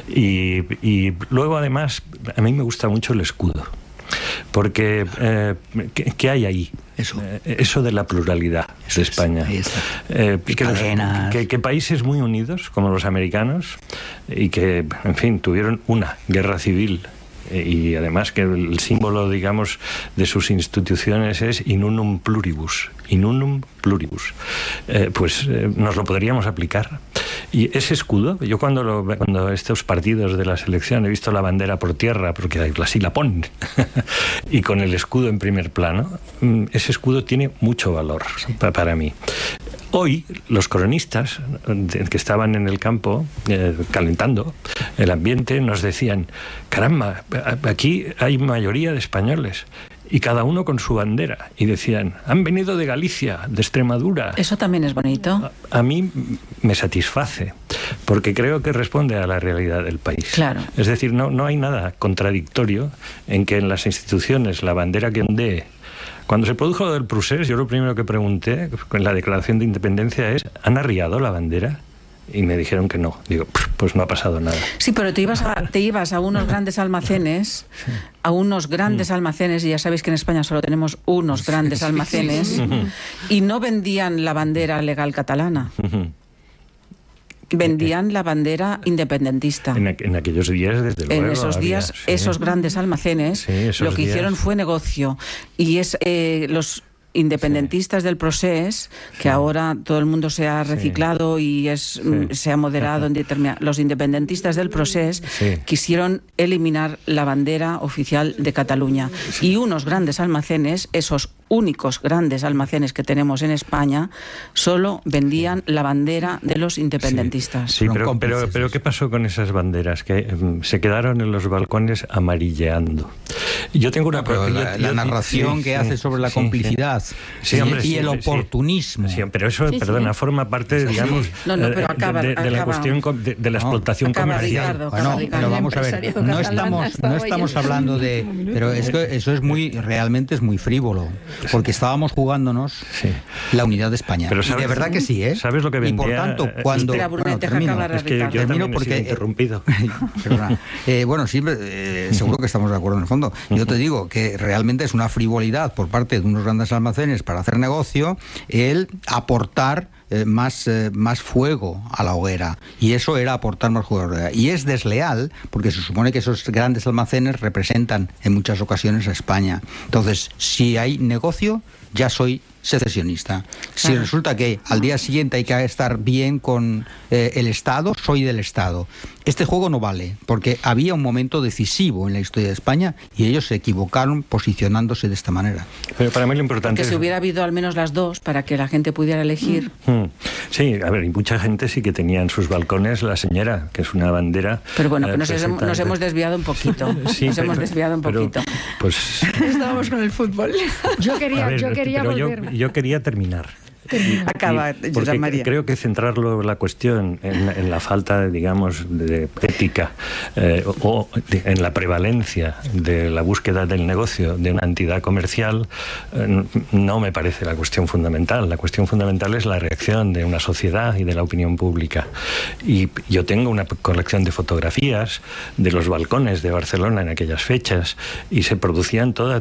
Y, y luego, además, a mí me gusta mucho el escudo. Porque, eh, ¿qué, ¿qué hay ahí? Eso. Eh, eso de la pluralidad eso de España. Es, eh, que, los, que, que países muy unidos, como los americanos, y que, en fin, tuvieron una guerra civil, y además que el símbolo, digamos, de sus instituciones es in unum pluribus, in unum pluribus, eh, pues eh, nos lo podríamos aplicar. Y ese escudo, yo cuando, lo, cuando estos partidos de la selección he visto la bandera por tierra, porque así la ponen, y con el escudo en primer plano, ese escudo tiene mucho valor para mí. Hoy, los cronistas que estaban en el campo eh, calentando el ambiente nos decían, caramba, aquí hay mayoría de españoles y cada uno con su bandera, y decían, han venido de Galicia, de Extremadura. Eso también es bonito. A, a mí me satisface, porque creo que responde a la realidad del país. Claro. Es decir, no, no hay nada contradictorio en que en las instituciones la bandera que ondee. Cuando se produjo lo del Prusés, yo lo primero que pregunté en la declaración de independencia es, ¿han arriado la bandera? Y me dijeron que no. Digo, pues no ha pasado nada. Sí, pero te ibas a, te ibas a unos grandes almacenes, a unos grandes almacenes, y ya sabéis que en España solo tenemos unos grandes almacenes, y no vendían la bandera legal catalana. Vendían la bandera independentista. En, en aquellos días, desde luego. En esos días, había, sí. esos grandes almacenes, sí, esos lo que días. hicieron fue negocio. Y es eh, los independentistas sí. del Procés, que sí. ahora todo el mundo se ha reciclado sí. y es sí. se ha moderado en determinados. Los independentistas del Procés sí. quisieron eliminar la bandera oficial de Cataluña. Sí. Y unos grandes almacenes, esos únicos grandes almacenes que tenemos en España, solo vendían la bandera de los independentistas. Sí, sí pero, pero, pero ¿qué pasó con esas banderas? Que um, se quedaron en los balcones amarilleando. Yo tengo una... No, la, yo, la yo, narración sí, que sí, hace sobre la sí, complicidad sí, y, hombre, y el sí, oportunismo. Sí, pero eso, sí, perdona, sí. forma parte, digamos, no, no, pero acaba, de, de, de la cuestión de, de la explotación acaba, comercial. Ricardo, bueno, pero vamos a ver, no estamos, no estamos hablando de... Pero es que eso es muy, realmente es muy frívolo, porque estábamos jugándonos sí. la unidad de España. Pero sabes, y de verdad que sí, ¿eh? ¿Sabes lo que vendía? Y por tanto, cuando... Espera, Brunet, bueno, termino, acabar, es que yo termino porque he interrumpido. eh, bueno, siempre, eh, seguro que estamos de acuerdo en el fondo. Yo te digo que realmente es una frivolidad por parte de unos grandes almacenes para hacer negocio el aportar Eh, más, eh, más fuego a la hoguera, y eso era aportar más fuego a la hoguera, y es desleal porque se supone que esos grandes almacenes representan en muchas ocasiones a España. Entonces, si hay negocio, ya soy secesionista. Si claro. resulta que al día siguiente hay que estar bien con eh, el Estado, soy del Estado. Este juego no vale, porque había un momento decisivo en la historia de España y ellos se equivocaron posicionándose de esta manera. Pero para mí lo importante que es... si hubiera habido al menos las dos para que la gente pudiera elegir... Mm. Sí, a ver, y mucha gente sí que tenía en sus balcones la señora, que es una bandera. Pero bueno, eh, nos, hemos, nos hemos desviado un poquito. Sí, nos pero, hemos desviado un pero, poquito. Pues estábamos con el fútbol. Yo quería, ver, yo quería volver. Yo, yo quería terminar. Acaba, porque María. Creo que centrarlo la cuestión en, en la falta, digamos, de ética eh, o de, en la prevalencia de la búsqueda del negocio de una entidad comercial eh, no me parece la cuestión fundamental. La cuestión fundamental es la reacción de una sociedad y de la opinión pública. Y yo tengo una colección de fotografías de los balcones de Barcelona en aquellas fechas y se producían toda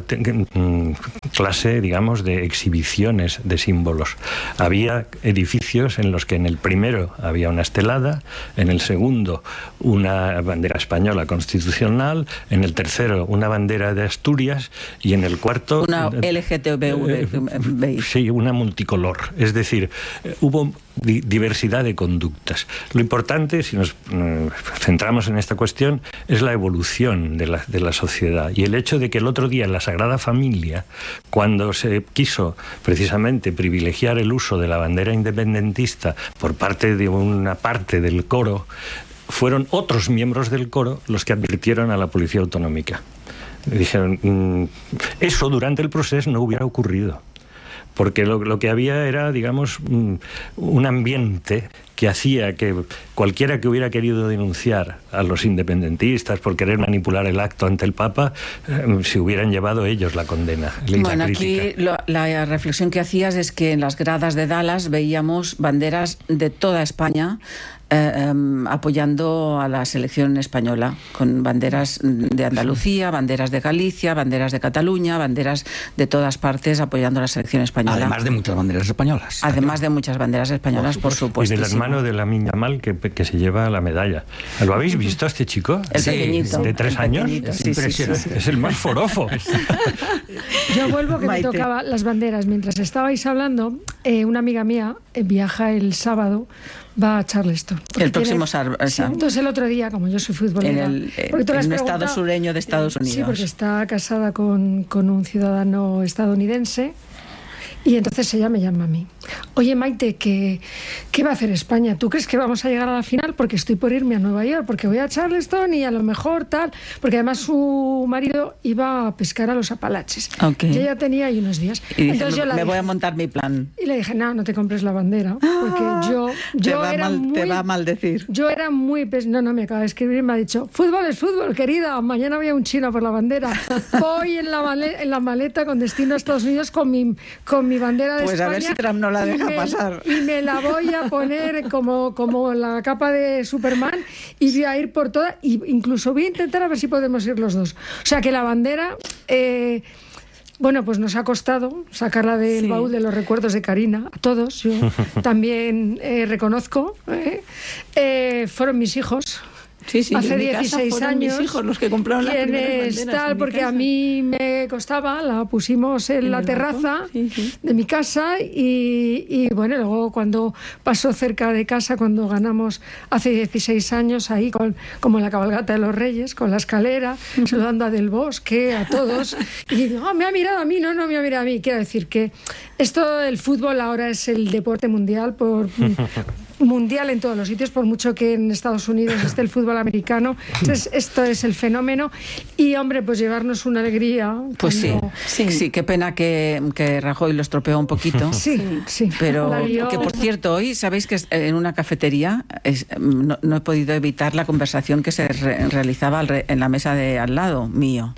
clase, digamos, de exhibiciones de símbolos. Había edificios en los que en el primero había una estelada, en el segundo una bandera española constitucional, en el tercero una bandera de Asturias y en el cuarto... Una L G T B I. Sí, una multicolor. Es decir, hubo diversidad de conductas. Lo importante, si nos eh, centramos en esta cuestión, es la evolución de la, de la sociedad y el hecho de que el otro día en la Sagrada Familia, cuando se quiso precisamente privilegiar el uso de la bandera independentista por parte de una parte del coro, fueron otros miembros del coro los que advirtieron a la Policía Autonómica. Dijeron, mmm, eso durante el proceso no hubiera ocurrido. Porque lo, lo que había era, digamos, un, un ambiente que hacía que cualquiera que hubiera querido denunciar a los independentistas por querer manipular el acto ante el Papa, eh, se hubieran llevado ellos la condena. Bueno, la aquí lo, la reflexión que hacías es que en las gradas de Dallas veíamos banderas de toda España Eh, um, apoyando a la selección española, con banderas de Andalucía, banderas de Galicia, banderas de Cataluña, banderas de todas partes apoyando a la selección española. Además de muchas banderas españolas. Además de muchas banderas españolas, por supuesto. Y del hermano de Lamine Yamal que, que se lleva la medalla. ¿Lo habéis visto a este chico? El sí, pequeñito. ¿De tres el años? Sí, sí, sí, sí. Es el más forofo. Yo vuelvo que Maite. me tocaba las banderas. Mientras estabais hablando, eh, una amiga mía eh, viaja el sábado, va a Charleston. El próximo tiene, sábado. Sí, entonces el otro día, como yo soy futbolera... En, el, en un estado sureño de Estados Unidos. Sí, porque está casada con, con un ciudadano estadounidense. Y entonces ella me llama a mí. Oye, Maite, ¿qué, ¿qué va a hacer España? ¿Tú crees que vamos a llegar a la final? Porque estoy por irme a Nueva York, porque voy a Charleston y a lo mejor tal... Porque además su marido iba a pescar a los Apalaches. Okay. Y ella tenía ahí unos días. Y entonces dice, yo la me dije, voy a montar mi plan. Y le dije, no, no te compres la bandera. Porque yo, yo te, va era mal, muy... te va a maldecir. Yo era muy... Pes... No, no, me acaba de escribir y me ha dicho, fútbol es fútbol, querida. Mañana voy a un chino por la bandera. Voy en la, maleta, en la maleta con destino a Estados Unidos con mi, con mi bandera de pues España. A ver si Trump no la deja y me, pasar. Y me la voy a poner como, como la capa de Superman y voy a ir por toda, y incluso voy a intentar a ver si podemos ir los dos. O sea que la bandera, eh, bueno, pues nos ha costado sacarla del sí. baúl de los recuerdos de Karina, a todos. Yo también eh, reconozco, eh, eh, fueron mis hijos. Sí, sí, hace en dieciséis años, mis hijos los que compraron las primeras banderas tal, porque a mí me costaba, la pusimos en, en la terraza sí, sí. de mi casa y, y bueno, luego cuando pasó cerca de casa, cuando ganamos hace dieciséis años, ahí con, como la cabalgata de los Reyes, con la escalera, uh-huh. saludando a Del Bosque, a todos, y digo, oh, me ha mirado a mí, no, no me ha mirado a mí. Quiero decir que esto del fútbol ahora es el deporte mundial por... mundial en todos los sitios, por mucho que en Estados Unidos esté el fútbol americano. Entonces, esto es el fenómeno y, hombre, pues llevarnos una alegría. Pues cuando... sí, sí, sí, qué pena que, que Rajoy lo estropeó un poquito. Sí, sí. Pero que, por cierto, hoy, ¿sabéis que en una cafetería es, no, no he podido evitar la conversación que se re, realizaba en la mesa de al lado mío?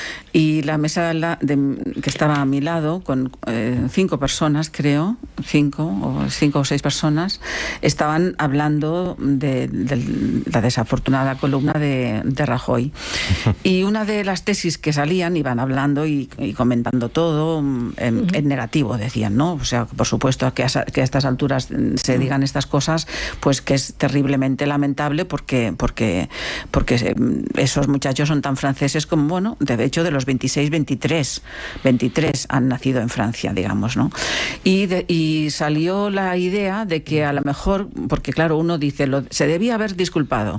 Y la mesa de, de, que estaba a mi lado, con eh, cinco personas, creo, cinco o cinco o seis personas, estaban hablando de, de la desafortunada columna de, de Rajoy. Y una de las tesis que salían, iban hablando y, y comentando todo en, en negativo, decían, ¿no? O sea, por supuesto, que a, que a estas alturas se digan estas cosas, pues que es terriblemente lamentable porque, porque, porque esos muchachos son tan franceses como, bueno, de hecho, de los veintiséis, veintitrés, veintitrés han nacido en Francia, digamos, ¿no? Y, de, y salió la idea de que a lo mejor mejor, porque claro, uno dice, lo, se debía haber disculpado,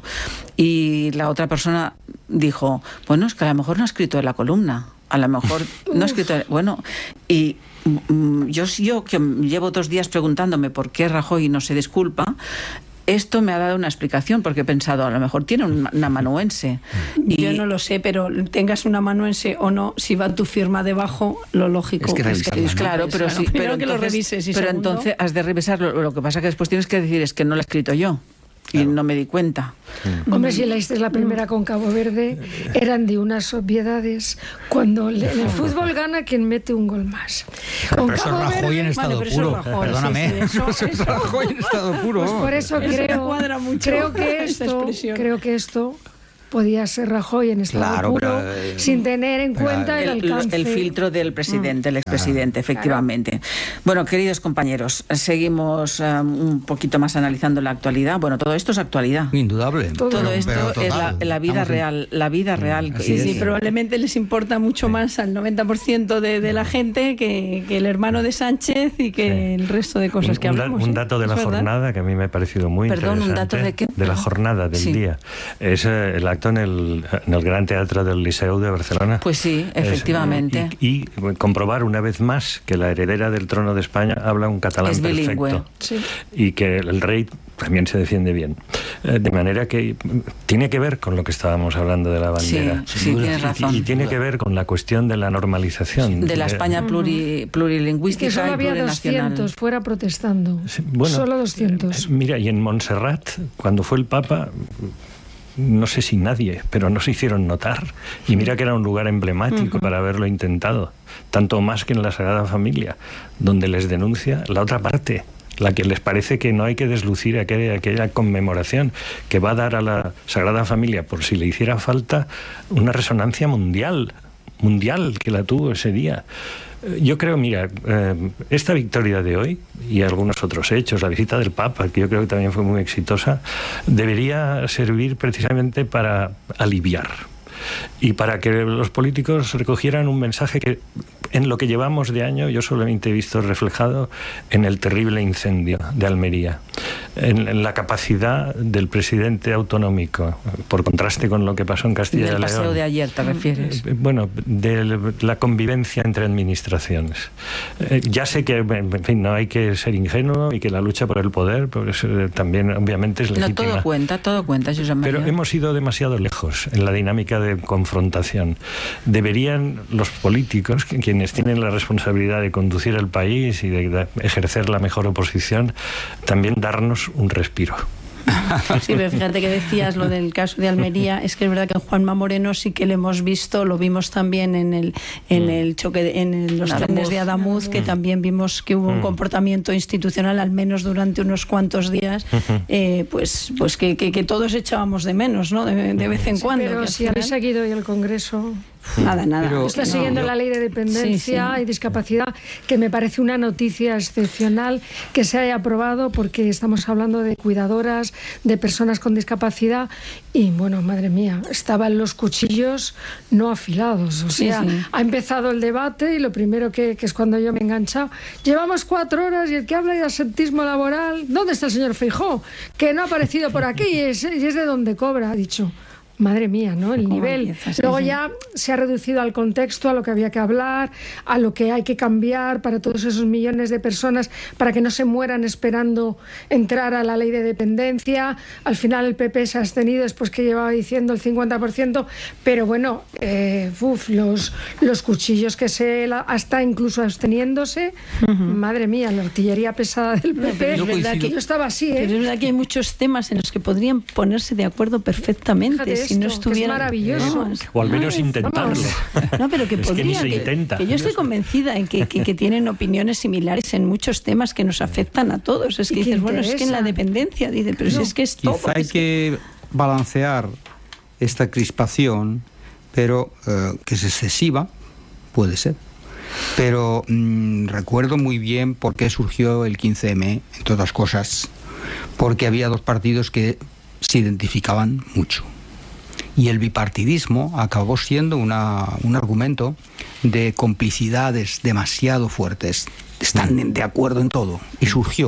y la otra persona dijo, bueno, es que a lo mejor no ha escrito en la columna, a lo mejor no ha escrito, bueno, y yo, yo que llevo dos días preguntándome por qué Rajoy no se disculpa, esto me ha dado una explicación, porque he pensado, a lo mejor tiene una amanuense. Y yo no lo sé, pero tengas una amanuense o no, si va tu firma debajo, lo lógico es que, es que es claro, pero sí, pero que entonces, lo revises. Y pero segundo, entonces has de revisarlo. Lo que pasa que después tienes que decir es que no lo he escrito yo. Y claro, no me di cuenta. Mm. Hombre, si leíste la primera con Cabo Verde, eran de unas obviedades. Cuando en el fútbol gana quien mete un gol más. Con pero Cabo eso es Rajoy Verde, en estado vale, puro. Rajoy, Perdóname. Sí, sí, eso, eso es Rajoy en estado puro. Pues por eso creo, creo que esto, creo que esto podía ser Rajoy en estado claro, puro, pero, eh, sin tener en cuenta el, el alcance. El filtro del presidente, mm. el expresidente, claro, efectivamente. Claro. Bueno, queridos compañeros, seguimos um, un poquito más analizando la actualidad. Bueno, todo esto es actualidad. Indudable. Todo, todo esto es la, la vida Estamos real, en... la vida real. Sí, sí, probablemente les importa mucho sí. más al noventa por ciento de, de la gente que, que el hermano de Sánchez y que sí. el resto de cosas un, que hablamos. Un dato de la jornada que a mí me ha parecido muy Perdón, interesante. ¿un dato de qué? De la jornada, del sí. día. Es eh, el acto en el, en el Gran Teatro del Liceu de Barcelona. Pues sí, efectivamente. Es, y, y comprobar una vez más que la heredera del trono de España habla un catalán es perfecto. Bilingüe. Sí. Y que el rey también se defiende bien. Eh, de manera que tiene que ver con lo que estábamos hablando de la bandera. Sí, sí, tienes razón. Y, y tiene que ver con la cuestión de la normalización. De la España pluri, plurilingüística. Que solo y había doscientos fuera protestando. Sí, bueno, solo doscientos. Eh, mira, y en Montserrat, cuando fue el Papa, no sé si nadie, pero no se hicieron notar. Y mira que era un lugar emblemático uh-huh. para haberlo intentado. Tanto más que en la Sagrada Familia, donde les denuncia la otra parte, la que les parece que no hay que deslucir aquella, aquella conmemoración que va a dar a la Sagrada Familia, por si le hiciera falta, una resonancia mundial, mundial que la tuvo ese día. Yo creo, mira, eh, esta victoria de hoy y algunos otros hechos, la visita del Papa, que yo creo que también fue muy exitosa, debería servir precisamente para aliviar y para que los políticos recogieran un mensaje que en lo que llevamos de año yo solamente he visto reflejado en el terrible incendio de Almería, en, en la capacidad del presidente autonómico, por contraste con lo que pasó en Castilla y León. Del paseo de ayer, ¿te refieres? Bueno, de la convivencia entre administraciones. Eh, ya sé que, en fin, no hay que ser ingenuo y que la lucha por el poder pues, eh, también obviamente es legítima. No, todo cuenta, todo cuenta, Josep María. Pero hemos ido demasiado lejos en la dinámica de confrontación. Deberían los políticos, quienes tienen la responsabilidad de conducir el país y de ejercer la mejor oposición, también darnos un respiro. Sí, pero fíjate que decías lo del caso de Almería, es que es verdad que en Juanma Moreno sí que le hemos visto, lo vimos también en el en el choque de, en los Adamuz. trenes de Adamuz, que también vimos que hubo un comportamiento institucional, al menos durante unos cuantos días, eh, pues pues que, que, que todos echábamos de menos, ¿no? De, de vez en sí, cuando. Pero si habéis seguido hoy el Congreso. Nada, nada. Pero, Está siguiendo no, la ley de dependencia sí, sí. y discapacidad, que me parece una noticia excepcional que se haya aprobado, porque estamos hablando de cuidadoras, de personas con discapacidad, y bueno, madre mía, estaban los cuchillos no afilados. O sea, sí, sí. ha empezado el debate y lo primero que, que es cuando yo me he enganchado, llevamos cuatro horas y el que habla de asentismo laboral, ¿dónde está el señor Feijóo? Que no ha aparecido por aquí y es, y es de donde cobra, ha dicho. Madre mía, ¿no? El nivel. Luego ya se ha reducido al contexto, a lo que había que hablar, a lo que hay que cambiar para todos esos millones de personas, para que no se mueran esperando entrar a la ley de dependencia. Al final el P P se ha abstenido después que llevaba diciendo el cincuenta por ciento, pero bueno, eh, uf, los, los cuchillos que se... hasta incluso absteniéndose, uh-huh. madre mía, la artillería pesada del P P, no, es verdad que yo estaba así, ¿eh? Pero es verdad que hay muchos temas en los que podrían ponerse de acuerdo perfectamente. Fíjate, si no estuviera, es maravilloso. No, o al menos no, intentarlo. No, pero que podría. Es que, que, que yo estoy convencida en que, que, que tienen opiniones similares en muchos temas que nos afectan a todos. Es que dices, bueno, es que en la dependencia, dice, pero no, si es que es todo. Quizá hay es que, que balancear esta crispación, pero uh, que es excesiva, puede ser. Pero mmm, recuerdo muy bien por qué surgió el quince eme, entre otras cosas, porque había dos partidos que se identificaban mucho. Y el bipartidismo acabó siendo una, un argumento de complicidades demasiado fuertes. Están de acuerdo en todo. Y surgió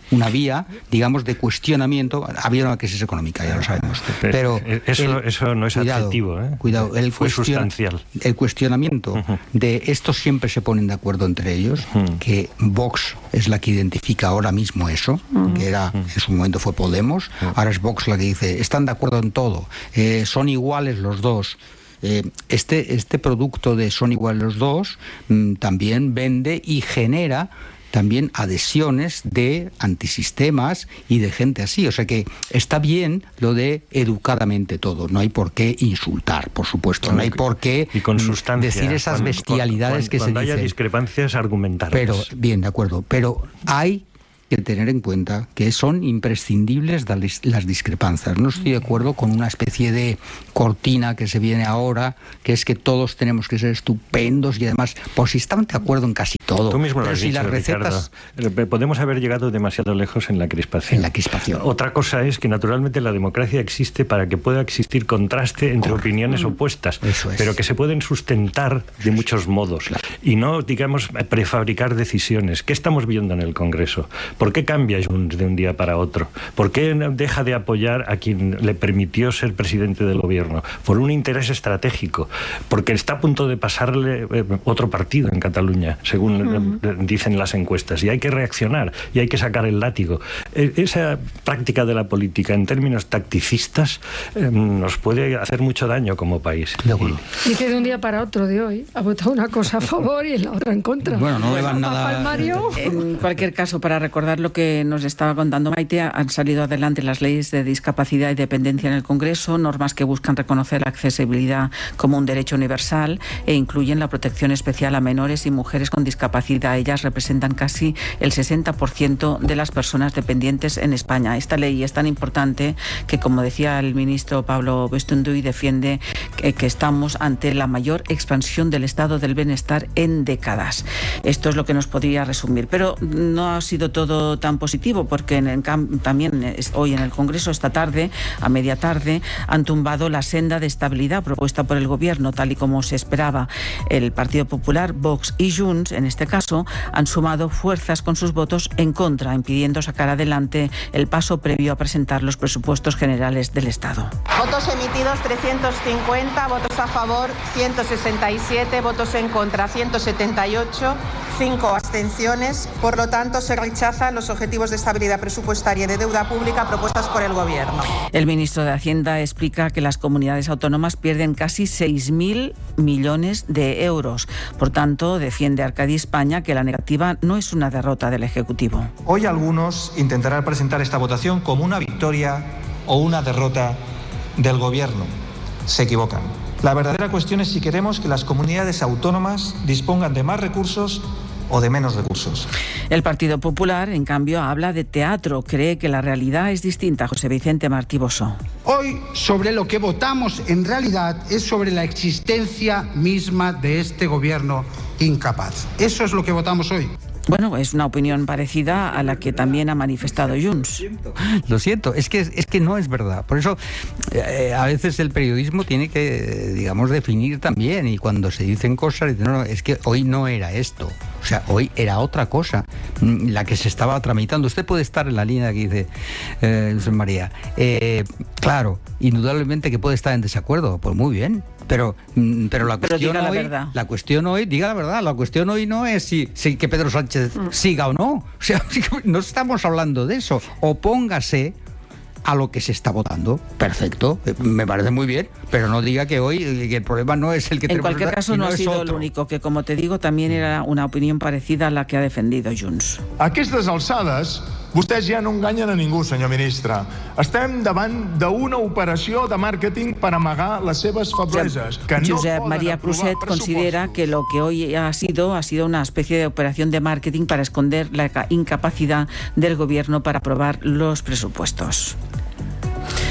una vía, digamos, de cuestionamiento. Había una crisis económica, ya lo sabemos. Pero eso, el, eso no es cuidado, adjetivo, ¿eh? Cuidado, el, Fue cuestion, sustancial. el cuestionamiento uh-huh. de estos siempre se ponen de acuerdo entre ellos, uh-huh. que Vox es la que identifica ahora mismo eso, uh-huh. que era en su momento fue Podemos, uh-huh. ahora es Vox la que dice, están de acuerdo en todo, eh, son iguales los dos. Eh, este, este producto de son iguales los dos mmm, también vende y genera también adhesiones de antisistemas y de gente así. O sea que está bien lo de educadamente todo. No hay por qué insultar, por supuesto. No hay por qué y con sustancia, decir esas cuando, bestialidades cuando, que cuando se dicen. Cuando haya discrepancias, argumentar. Pero, bien, de acuerdo. Pero hay que tener en cuenta que son imprescindibles las discrepancias. No estoy de acuerdo con una especie de cortina que se viene ahora, que es que todos tenemos que ser estupendos y además, pues si estamos de acuerdo en casi todo. Tú mismo lo pero has si dicho, las recetas... Ricardo. Podemos haber llegado demasiado lejos en la crispación. En la crispación. Otra cosa es que naturalmente la democracia existe para que pueda existir contraste entre Correcto. opiniones opuestas, Eso es. pero que se pueden sustentar de muchos modos claro. y no, digamos, prefabricar decisiones. ¿Qué estamos viendo en el Congreso? ¿Por qué cambia Junts de un día para otro? ¿Por qué deja de apoyar a quien le permitió ser presidente del gobierno? Por un interés estratégico, porque está a punto de pasarle otro partido en Cataluña, según uh-huh. dicen las encuestas, y hay que reaccionar, y hay que sacar el látigo. Esa práctica de la política en términos tacticistas eh, nos puede hacer mucho daño como país. Y, y que de un día para otro de hoy ha votado una cosa a favor y la otra en contra. Bueno, no le van nada... En cualquier caso, para recordar lo que nos estaba contando Maite, han salido adelante las leyes de discapacidad y dependencia en el Congreso, normas que buscan reconocer la accesibilidad como un derecho universal e incluyen la protección especial a menores y mujeres con discapacidad. Ellas representan casi el sesenta por ciento de las personas dependientes en España. Esta ley es tan importante que, como decía el ministro Pablo Bustunduy, defiende que, que estamos ante la mayor expansión del estado del bienestar en décadas. Esto es lo que nos podría resumir, pero no ha sido todo tan positivo, porque en el, también es, hoy en el Congreso, esta tarde, a media tarde, han tumbado la senda de estabilidad propuesta por el Gobierno, tal y como se esperaba. El Partido Popular, Vox y Junts, en este caso, han sumado fuerzas con sus votos en contra, impidiendo sacar adelante el paso previo a presentar los presupuestos generales del Estado. Votos emitidos trescientos cincuenta, votos a favor ciento sesenta y siete, votos en contra ciento setenta y ocho, cinco abstenciones. Por lo tanto, se rechazan los objetivos de estabilidad presupuestaria y de deuda pública propuestas por el Gobierno. El ministro de Hacienda explica que las comunidades autónomas pierden casi seis mil millones de euros. Por tanto, defiende Arcadi España que la negativa no es una derrota del Ejecutivo. Hoy algunos intentarán presentar esta votación como una victoria o una derrota del Gobierno. Se equivocan. La verdadera cuestión es si queremos que las comunidades autónomas dispongan de más recursos o de menos recursos. El Partido Popular, en cambio, habla de teatro. Cree que la realidad es distinta. José Vicente Martí Bosó. Hoy, sobre lo que votamos en realidad es sobre la existencia misma de este gobierno incapaz. Eso es lo que votamos hoy. Bueno, es una opinión parecida a la que también ha manifestado Junts. Lo siento, es que, es que no es verdad. Por eso, eh, a veces el periodismo tiene que, digamos, definir también. Y cuando se dicen cosas, dicen, no, no, es que hoy no era esto. O sea, hoy era otra cosa la que se estaba tramitando. Usted puede estar en la línea que dice eh, José María. Eh, claro, indudablemente que puede estar en desacuerdo. Pues muy bien. Pero, pero la cuestión pero hoy, la, la cuestión hoy, diga la verdad, la cuestión hoy no es si, si que Pedro Sánchez mm. siga o no. O sea, no estamos hablando de eso. Opóngase a lo que se está votando. Perfecto, me parece muy bien, pero no diga que hoy que el problema no es el que en tenemos. En cualquier caso, no, no ha sido otro. el único, que como te digo, también era una opinión parecida a la que ha defendido Junts. A aquestes alçades, vostès ja no enganyen a ningú, senyor ministre. Estem davant d'una operació de màrqueting per amagar les seves febleses. Que no Josep María Pruset considera que lo que hoy ha sido ha sido una especie de operación de marketing para esconder la incapacidad del Gobierno para aprobar los presupuestos.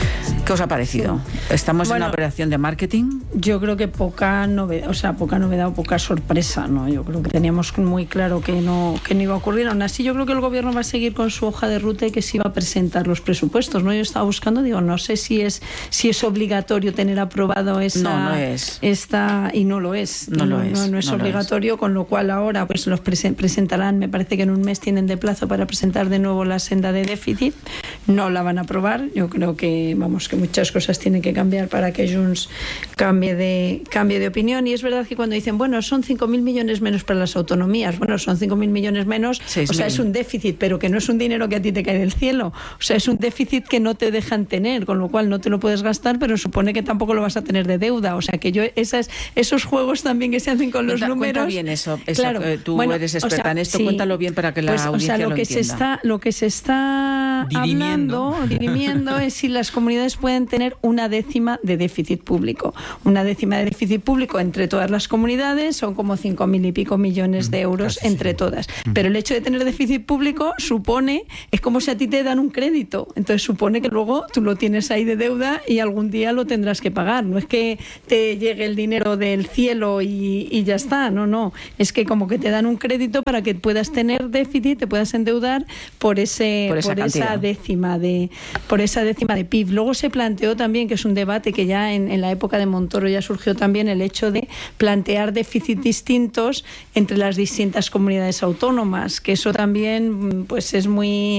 ¿Qué os ha parecido? ¿Estamos bueno, en una operación de marketing? Yo creo que poca novedad, o sea, poca novedad o poca sorpresa, ¿no? Yo creo que teníamos muy claro que no, que no iba a ocurrir. Aún así, yo creo que el gobierno va a seguir con su hoja de ruta y que se iba a presentar los presupuestos, ¿no? Yo estaba buscando, digo, no sé si es si es obligatorio tener aprobado esa, no, no es. esta, y no lo es. No, no lo no, es. No, no es no obligatorio, es. Con lo cual ahora pues los presen- presentarán, me parece que en un mes tienen de plazo para presentar de nuevo la senda de déficit. No la van a aprobar. Yo creo que, vamos, que muchas cosas tienen que cambiar para que Junts cambie de, cambie de opinión. Y es verdad que cuando dicen, bueno, son cinco mil millones menos para las autonomías, bueno, son cinco mil millones menos, o sea, es un déficit, pero que no es un dinero que a ti te cae del cielo. O sea, es un déficit que no te dejan tener, con lo cual no te lo puedes gastar, pero supone que tampoco lo vas a tener de deuda. O sea, que yo, esas, esos juegos también que se hacen con los cuenta, números... Cuenta bien eso, eso claro, eh, tú bueno, eres experta o sea, en esto, sí, cuéntalo bien para que la pues, audiencia o sea, lo, lo que entienda. Se está, lo que se está dirimiendo. hablando, dirimiendo es si las comunidades pueden tener una décima de déficit público. Una décima de déficit público entre todas las comunidades son como cinco mil y pico millones de euros Casi entre sí. todas. Pero el hecho de tener déficit público supone, es como si a ti te dan un crédito. Entonces supone que luego tú lo tienes ahí de deuda y algún día lo tendrás que pagar. No es que te llegue el dinero del cielo y, y ya está, no, no. Es que como que te dan un crédito para que puedas tener déficit, te puedas endeudar por ese por esa, por esa décima de por esa décima de P I B. Luego se planteó también, que es un debate que ya en, en la época de Montoro ya surgió también, el hecho de plantear déficits distintos entre las distintas comunidades autónomas, que eso también pues es muy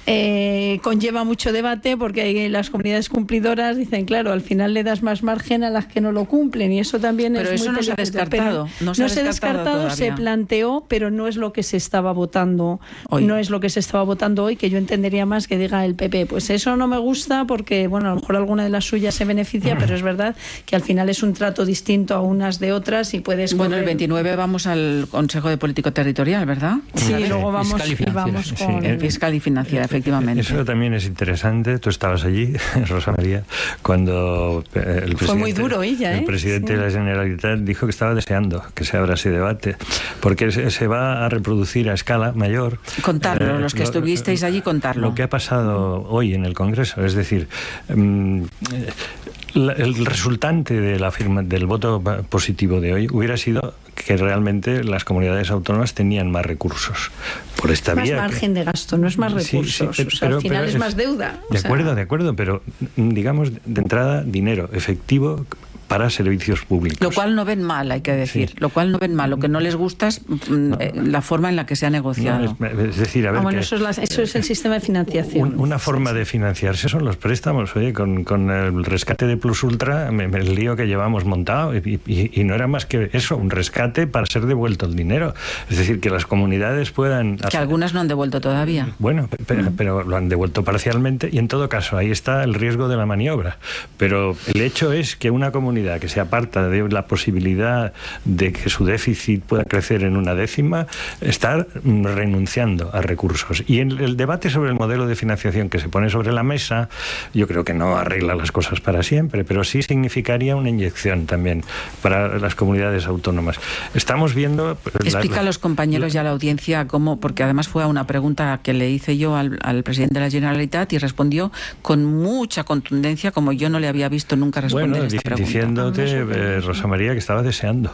eh, conlleva mucho debate, porque las comunidades cumplidoras dicen, claro, al final le das más margen a las que no lo cumplen, y eso también pero es eso muy no se ha descartado. No se se ha descartado, se planteó, pero no es lo que se estaba votando hoy. No es lo que se estaba votando hoy, que yo entendería más que diga el P P, pues eso no me gusta porque, bueno, a lo mejor alguna de las suyas se beneficia, pero es verdad que al final es un trato distinto a unas de otras y puedes... Bueno, correr... el veintinueve vamos al Consejo de Político Territorial, ¿verdad? Sí, ¿sabes? luego vamos Fiscal y y vamos sí. con... El fiscal y financiera, efectivamente. Eso también es interesante. Tú estabas allí, Rosa María, cuando el presidente, Fue muy duro ella, ¿eh? el presidente Sí. de la Generalitat dijo que estaba deseando que se abra ese debate, porque se, se va a reproducir a escala mayor. Contarlo, eh, los que lo, estuvisteis allí, contarlo. Lo que ha pasado hoy en el Congreso, es decir, um, la, el resultante de la firma, del voto positivo de hoy hubiera sido que realmente las comunidades autónomas tenían más recursos por esta más vía. Más margen que... de gasto, no es más recursos. Sí, sí, pero, o sea, al final pero es, es más deuda. De o sea... acuerdo, de acuerdo, pero digamos de entrada dinero efectivo para servicios públicos. Lo cual no ven mal, hay que decir. Sí. Lo cual no ven mal. Lo que no les gusta es no. la forma en la que se ha negociado. No, es, es decir, a ver... Ah, bueno, que eso, es la, eso es el sistema de financiación. Un, una forma sí, sí. de financiarse son los préstamos. Oye, con, con el rescate de Plus Ultra, me, me, el lío que llevamos montado, y, y, y no era más que eso, un rescate para ser devuelto el dinero. Es decir, que las comunidades puedan... Que hacer... algunas no han devuelto todavía. Bueno, pero, mm. pero lo han devuelto parcialmente, y en todo caso, ahí está el riesgo de la maniobra. Pero el hecho es que una comunidad que se aparta de la posibilidad de que su déficit pueda crecer en una décima, está renunciando a recursos. Y en el debate sobre el modelo de financiación que se pone sobre la mesa, yo creo que no arregla las cosas para siempre, pero sí significaría una inyección también para las comunidades autónomas. Estamos viendo... Explica la, a los compañeros y a la audiencia cómo, porque además fue a una pregunta que le hice yo al, al presidente de la Generalitat y respondió con mucha contundencia, como yo no le había visto nunca responder bueno, esta pregunta. Diciéndote, eh, Rosa María, que estaba deseando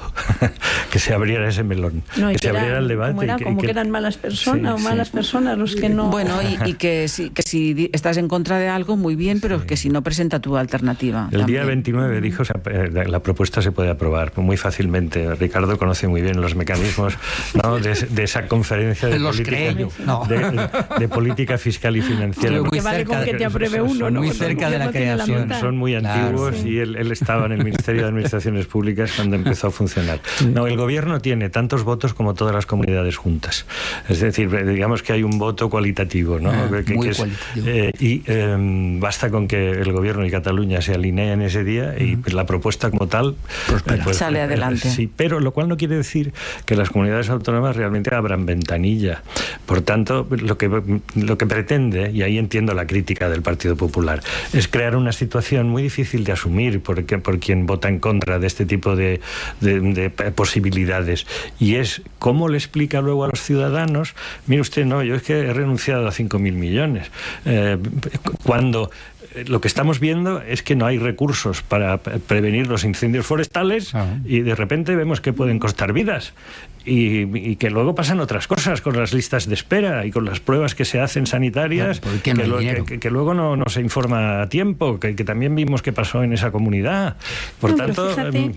que se abriera ese melón, no, que, que se era, abriera el debate. Como, era, y que, como y que, que eran malas personas sí, o malas sí. personas los que no... Bueno, y, y que, si, que si estás en contra de algo, muy bien, pero sí. que si no, presenta tu alternativa. El también. día veintinueve dijo, o sea, la propuesta se puede aprobar muy fácilmente. Ricardo conoce muy bien los mecanismos, ¿no? de, de esa conferencia de los política, no. de, de política fiscal y financiera. Muy vale con que te apruebe uno, son ¿no? muy cerca de la creación. Son, son muy antiguos, claro, sí. y él, él estaba en el Ministerio de Administraciones Públicas cuando empezó a funcionar. No, el gobierno tiene tantos votos como todas las comunidades juntas. Es decir, digamos que hay un voto cualitativo, ¿no? Ah, que, muy que es, cualitativo. Eh, y eh, basta con que el gobierno y Cataluña se alineen ese día y pues, la propuesta como tal eh, pues, sale eh, adelante. Sí, pero lo cual no quiere decir que las comunidades autónomas realmente abran ventanilla. Por tanto, lo que, lo que pretende, y ahí entiendo la crítica del Partido Popular, es crear una situación muy difícil de asumir por, por quien vota en contra de este tipo de, de, de posibilidades. Y es cómo le explica luego a los ciudadanos, mire usted, no, yo es que he renunciado a cinco mil millones. Eh, cuando lo que estamos viendo es que no hay recursos para prevenir los incendios forestales uh-huh. y de repente vemos que pueden costar vidas. Y, y que luego pasan otras cosas con las listas de espera y con las pruebas que se hacen sanitarias, no, que, no lo, que, que, que luego no, no se informa a tiempo, que, que también vimos que pasó en esa comunidad. Por no, tanto,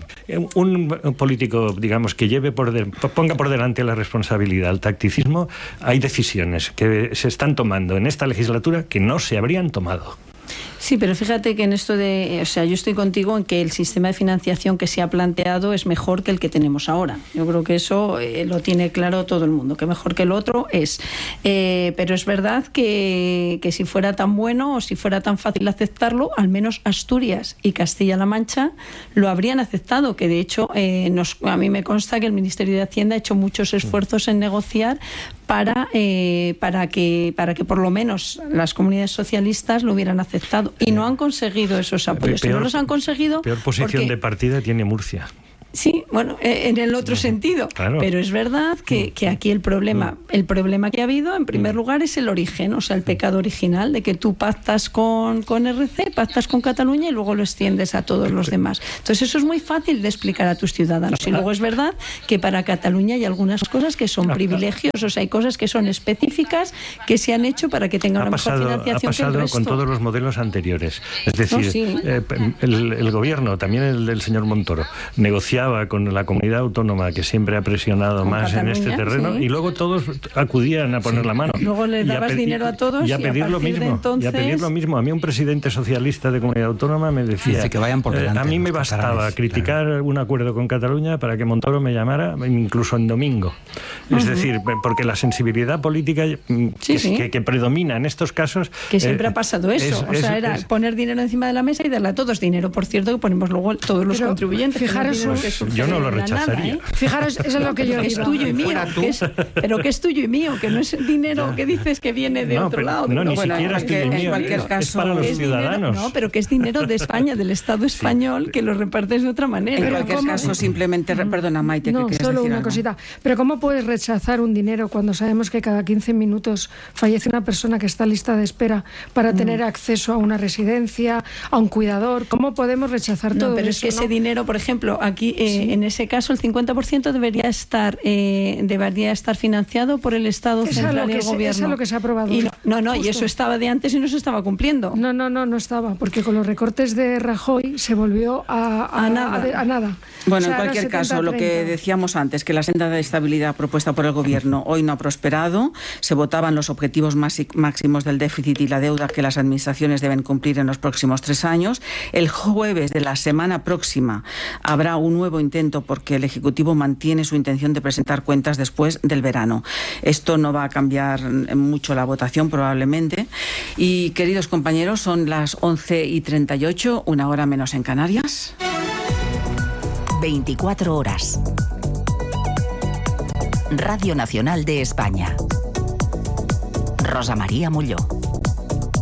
un, un político, digamos, que lleve por de, ponga por delante la responsabilidad, el tacticismo, hay decisiones que se están tomando en esta legislatura que no se habrían tomado. Sí, pero fíjate que en esto de, o sea, yo estoy contigo en que el sistema de financiación que se ha planteado es mejor que el que tenemos ahora. Yo creo que eso eh, lo tiene claro todo el mundo, que mejor que el otro es. Eh, pero es verdad que, que si fuera tan bueno o si fuera tan fácil aceptarlo, al menos Asturias y Castilla-La Mancha lo habrían aceptado, que de hecho eh, nos, a mí me consta que el Ministerio de Hacienda ha hecho muchos esfuerzos en negociar para, eh, para, que, para que por lo menos las comunidades socialistas lo hubieran aceptado. Y no han conseguido esos apoyos. Peor, si no los han conseguido... Peor posición porque... de partida tiene Murcia. Sí, bueno, en el otro sentido. Claro. Pero es verdad que, que aquí el problema, el problema que ha habido, en primer lugar, es el origen, o sea, el pecado original de que tú pactas con, con R C, pactas con Cataluña y luego lo extiendes a todos los demás. Entonces eso es muy fácil de explicar a tus ciudadanos. Y luego es verdad que para Cataluña hay algunas cosas que son privilegios, o sea, hay cosas que son específicas que se han hecho para que tengan una mejor financiación que el resto. Ha pasado con todos los modelos anteriores. Es decir, no, sí. eh, el, el gobierno, también el del señor Montoro, negociaba con la comunidad autónoma que siempre ha presionado con más Cataluña, en este terreno, sí. Y luego todos acudían a poner sí. la mano. Luego le dabas a dinero a todos y a pedir y a lo mismo. Entonces... Y a pedir lo mismo. A mí un presidente socialista de comunidad autónoma me decía Dice que vayan por delante, eh, a mí me bastaba catalanes, criticar claro. un acuerdo con Cataluña para que Montoro me llamara incluso en domingo. Uh-huh. Es decir, porque la sensibilidad política sí, que, sí. Que, que predomina en estos casos... Que siempre eh, ha pasado eso. Es, o sea, es, era es, poner dinero encima de la mesa y darle a todos dinero. Por cierto, que ponemos luego todos los Pero, contribuyentes. Fijaros, yo no lo rechazaría. Nada, ¿eh? Fijaros, eso es lo que yo digo. Es tuyo y mío. Que es, pero que es tuyo y mío, que no es dinero no. que dices que viene de no, otro pero, lado. No, ni bueno, siquiera es tuyo y mío. En cualquier caso, es para los es ciudadanos. Dinero, no, pero que es dinero de España, del Estado español, sí. que lo repartes de otra manera. En pero cualquier ¿cómo? caso, simplemente... Perdona, Maite, no, que quieres solo decir una algo. cosita. Pero ¿cómo puedes rechazar un dinero cuando sabemos que cada quince minutos fallece una persona que está en lista de espera para mm. tener acceso a una residencia, a un cuidador? ¿Cómo podemos rechazar no, todo pero eso? Pero es que ¿no? ese dinero, por ejemplo, aquí eh, sí. en ese caso el cincuenta por ciento debería estar eh, debería estar financiado por el Estado esa central y el se, gobierno. Eso es lo que se ha aprobado. Y no, no, no y eso estaba de antes y no se estaba cumpliendo. No, no, no, no estaba, porque con los recortes de Rajoy se volvió a, a, a nada. A, a nada. Bueno, o sea, en cualquier caso, lo que decíamos antes, que la senda de estabilidad propuesta por el Gobierno hoy no ha prosperado. Se votaban los objetivos máximos del déficit y la deuda que las administraciones deben cumplir en los próximos tres años. El jueves de la semana próxima habrá un nuevo intento porque el Ejecutivo mantiene su intención de presentar cuentas después del verano. Esto no va a cambiar mucho la votación probablemente. Y, queridos compañeros, son las once y treinta y ocho, una hora menos en Canarias. veinticuatro horas. Radio Nacional de España. Rosa María Molló.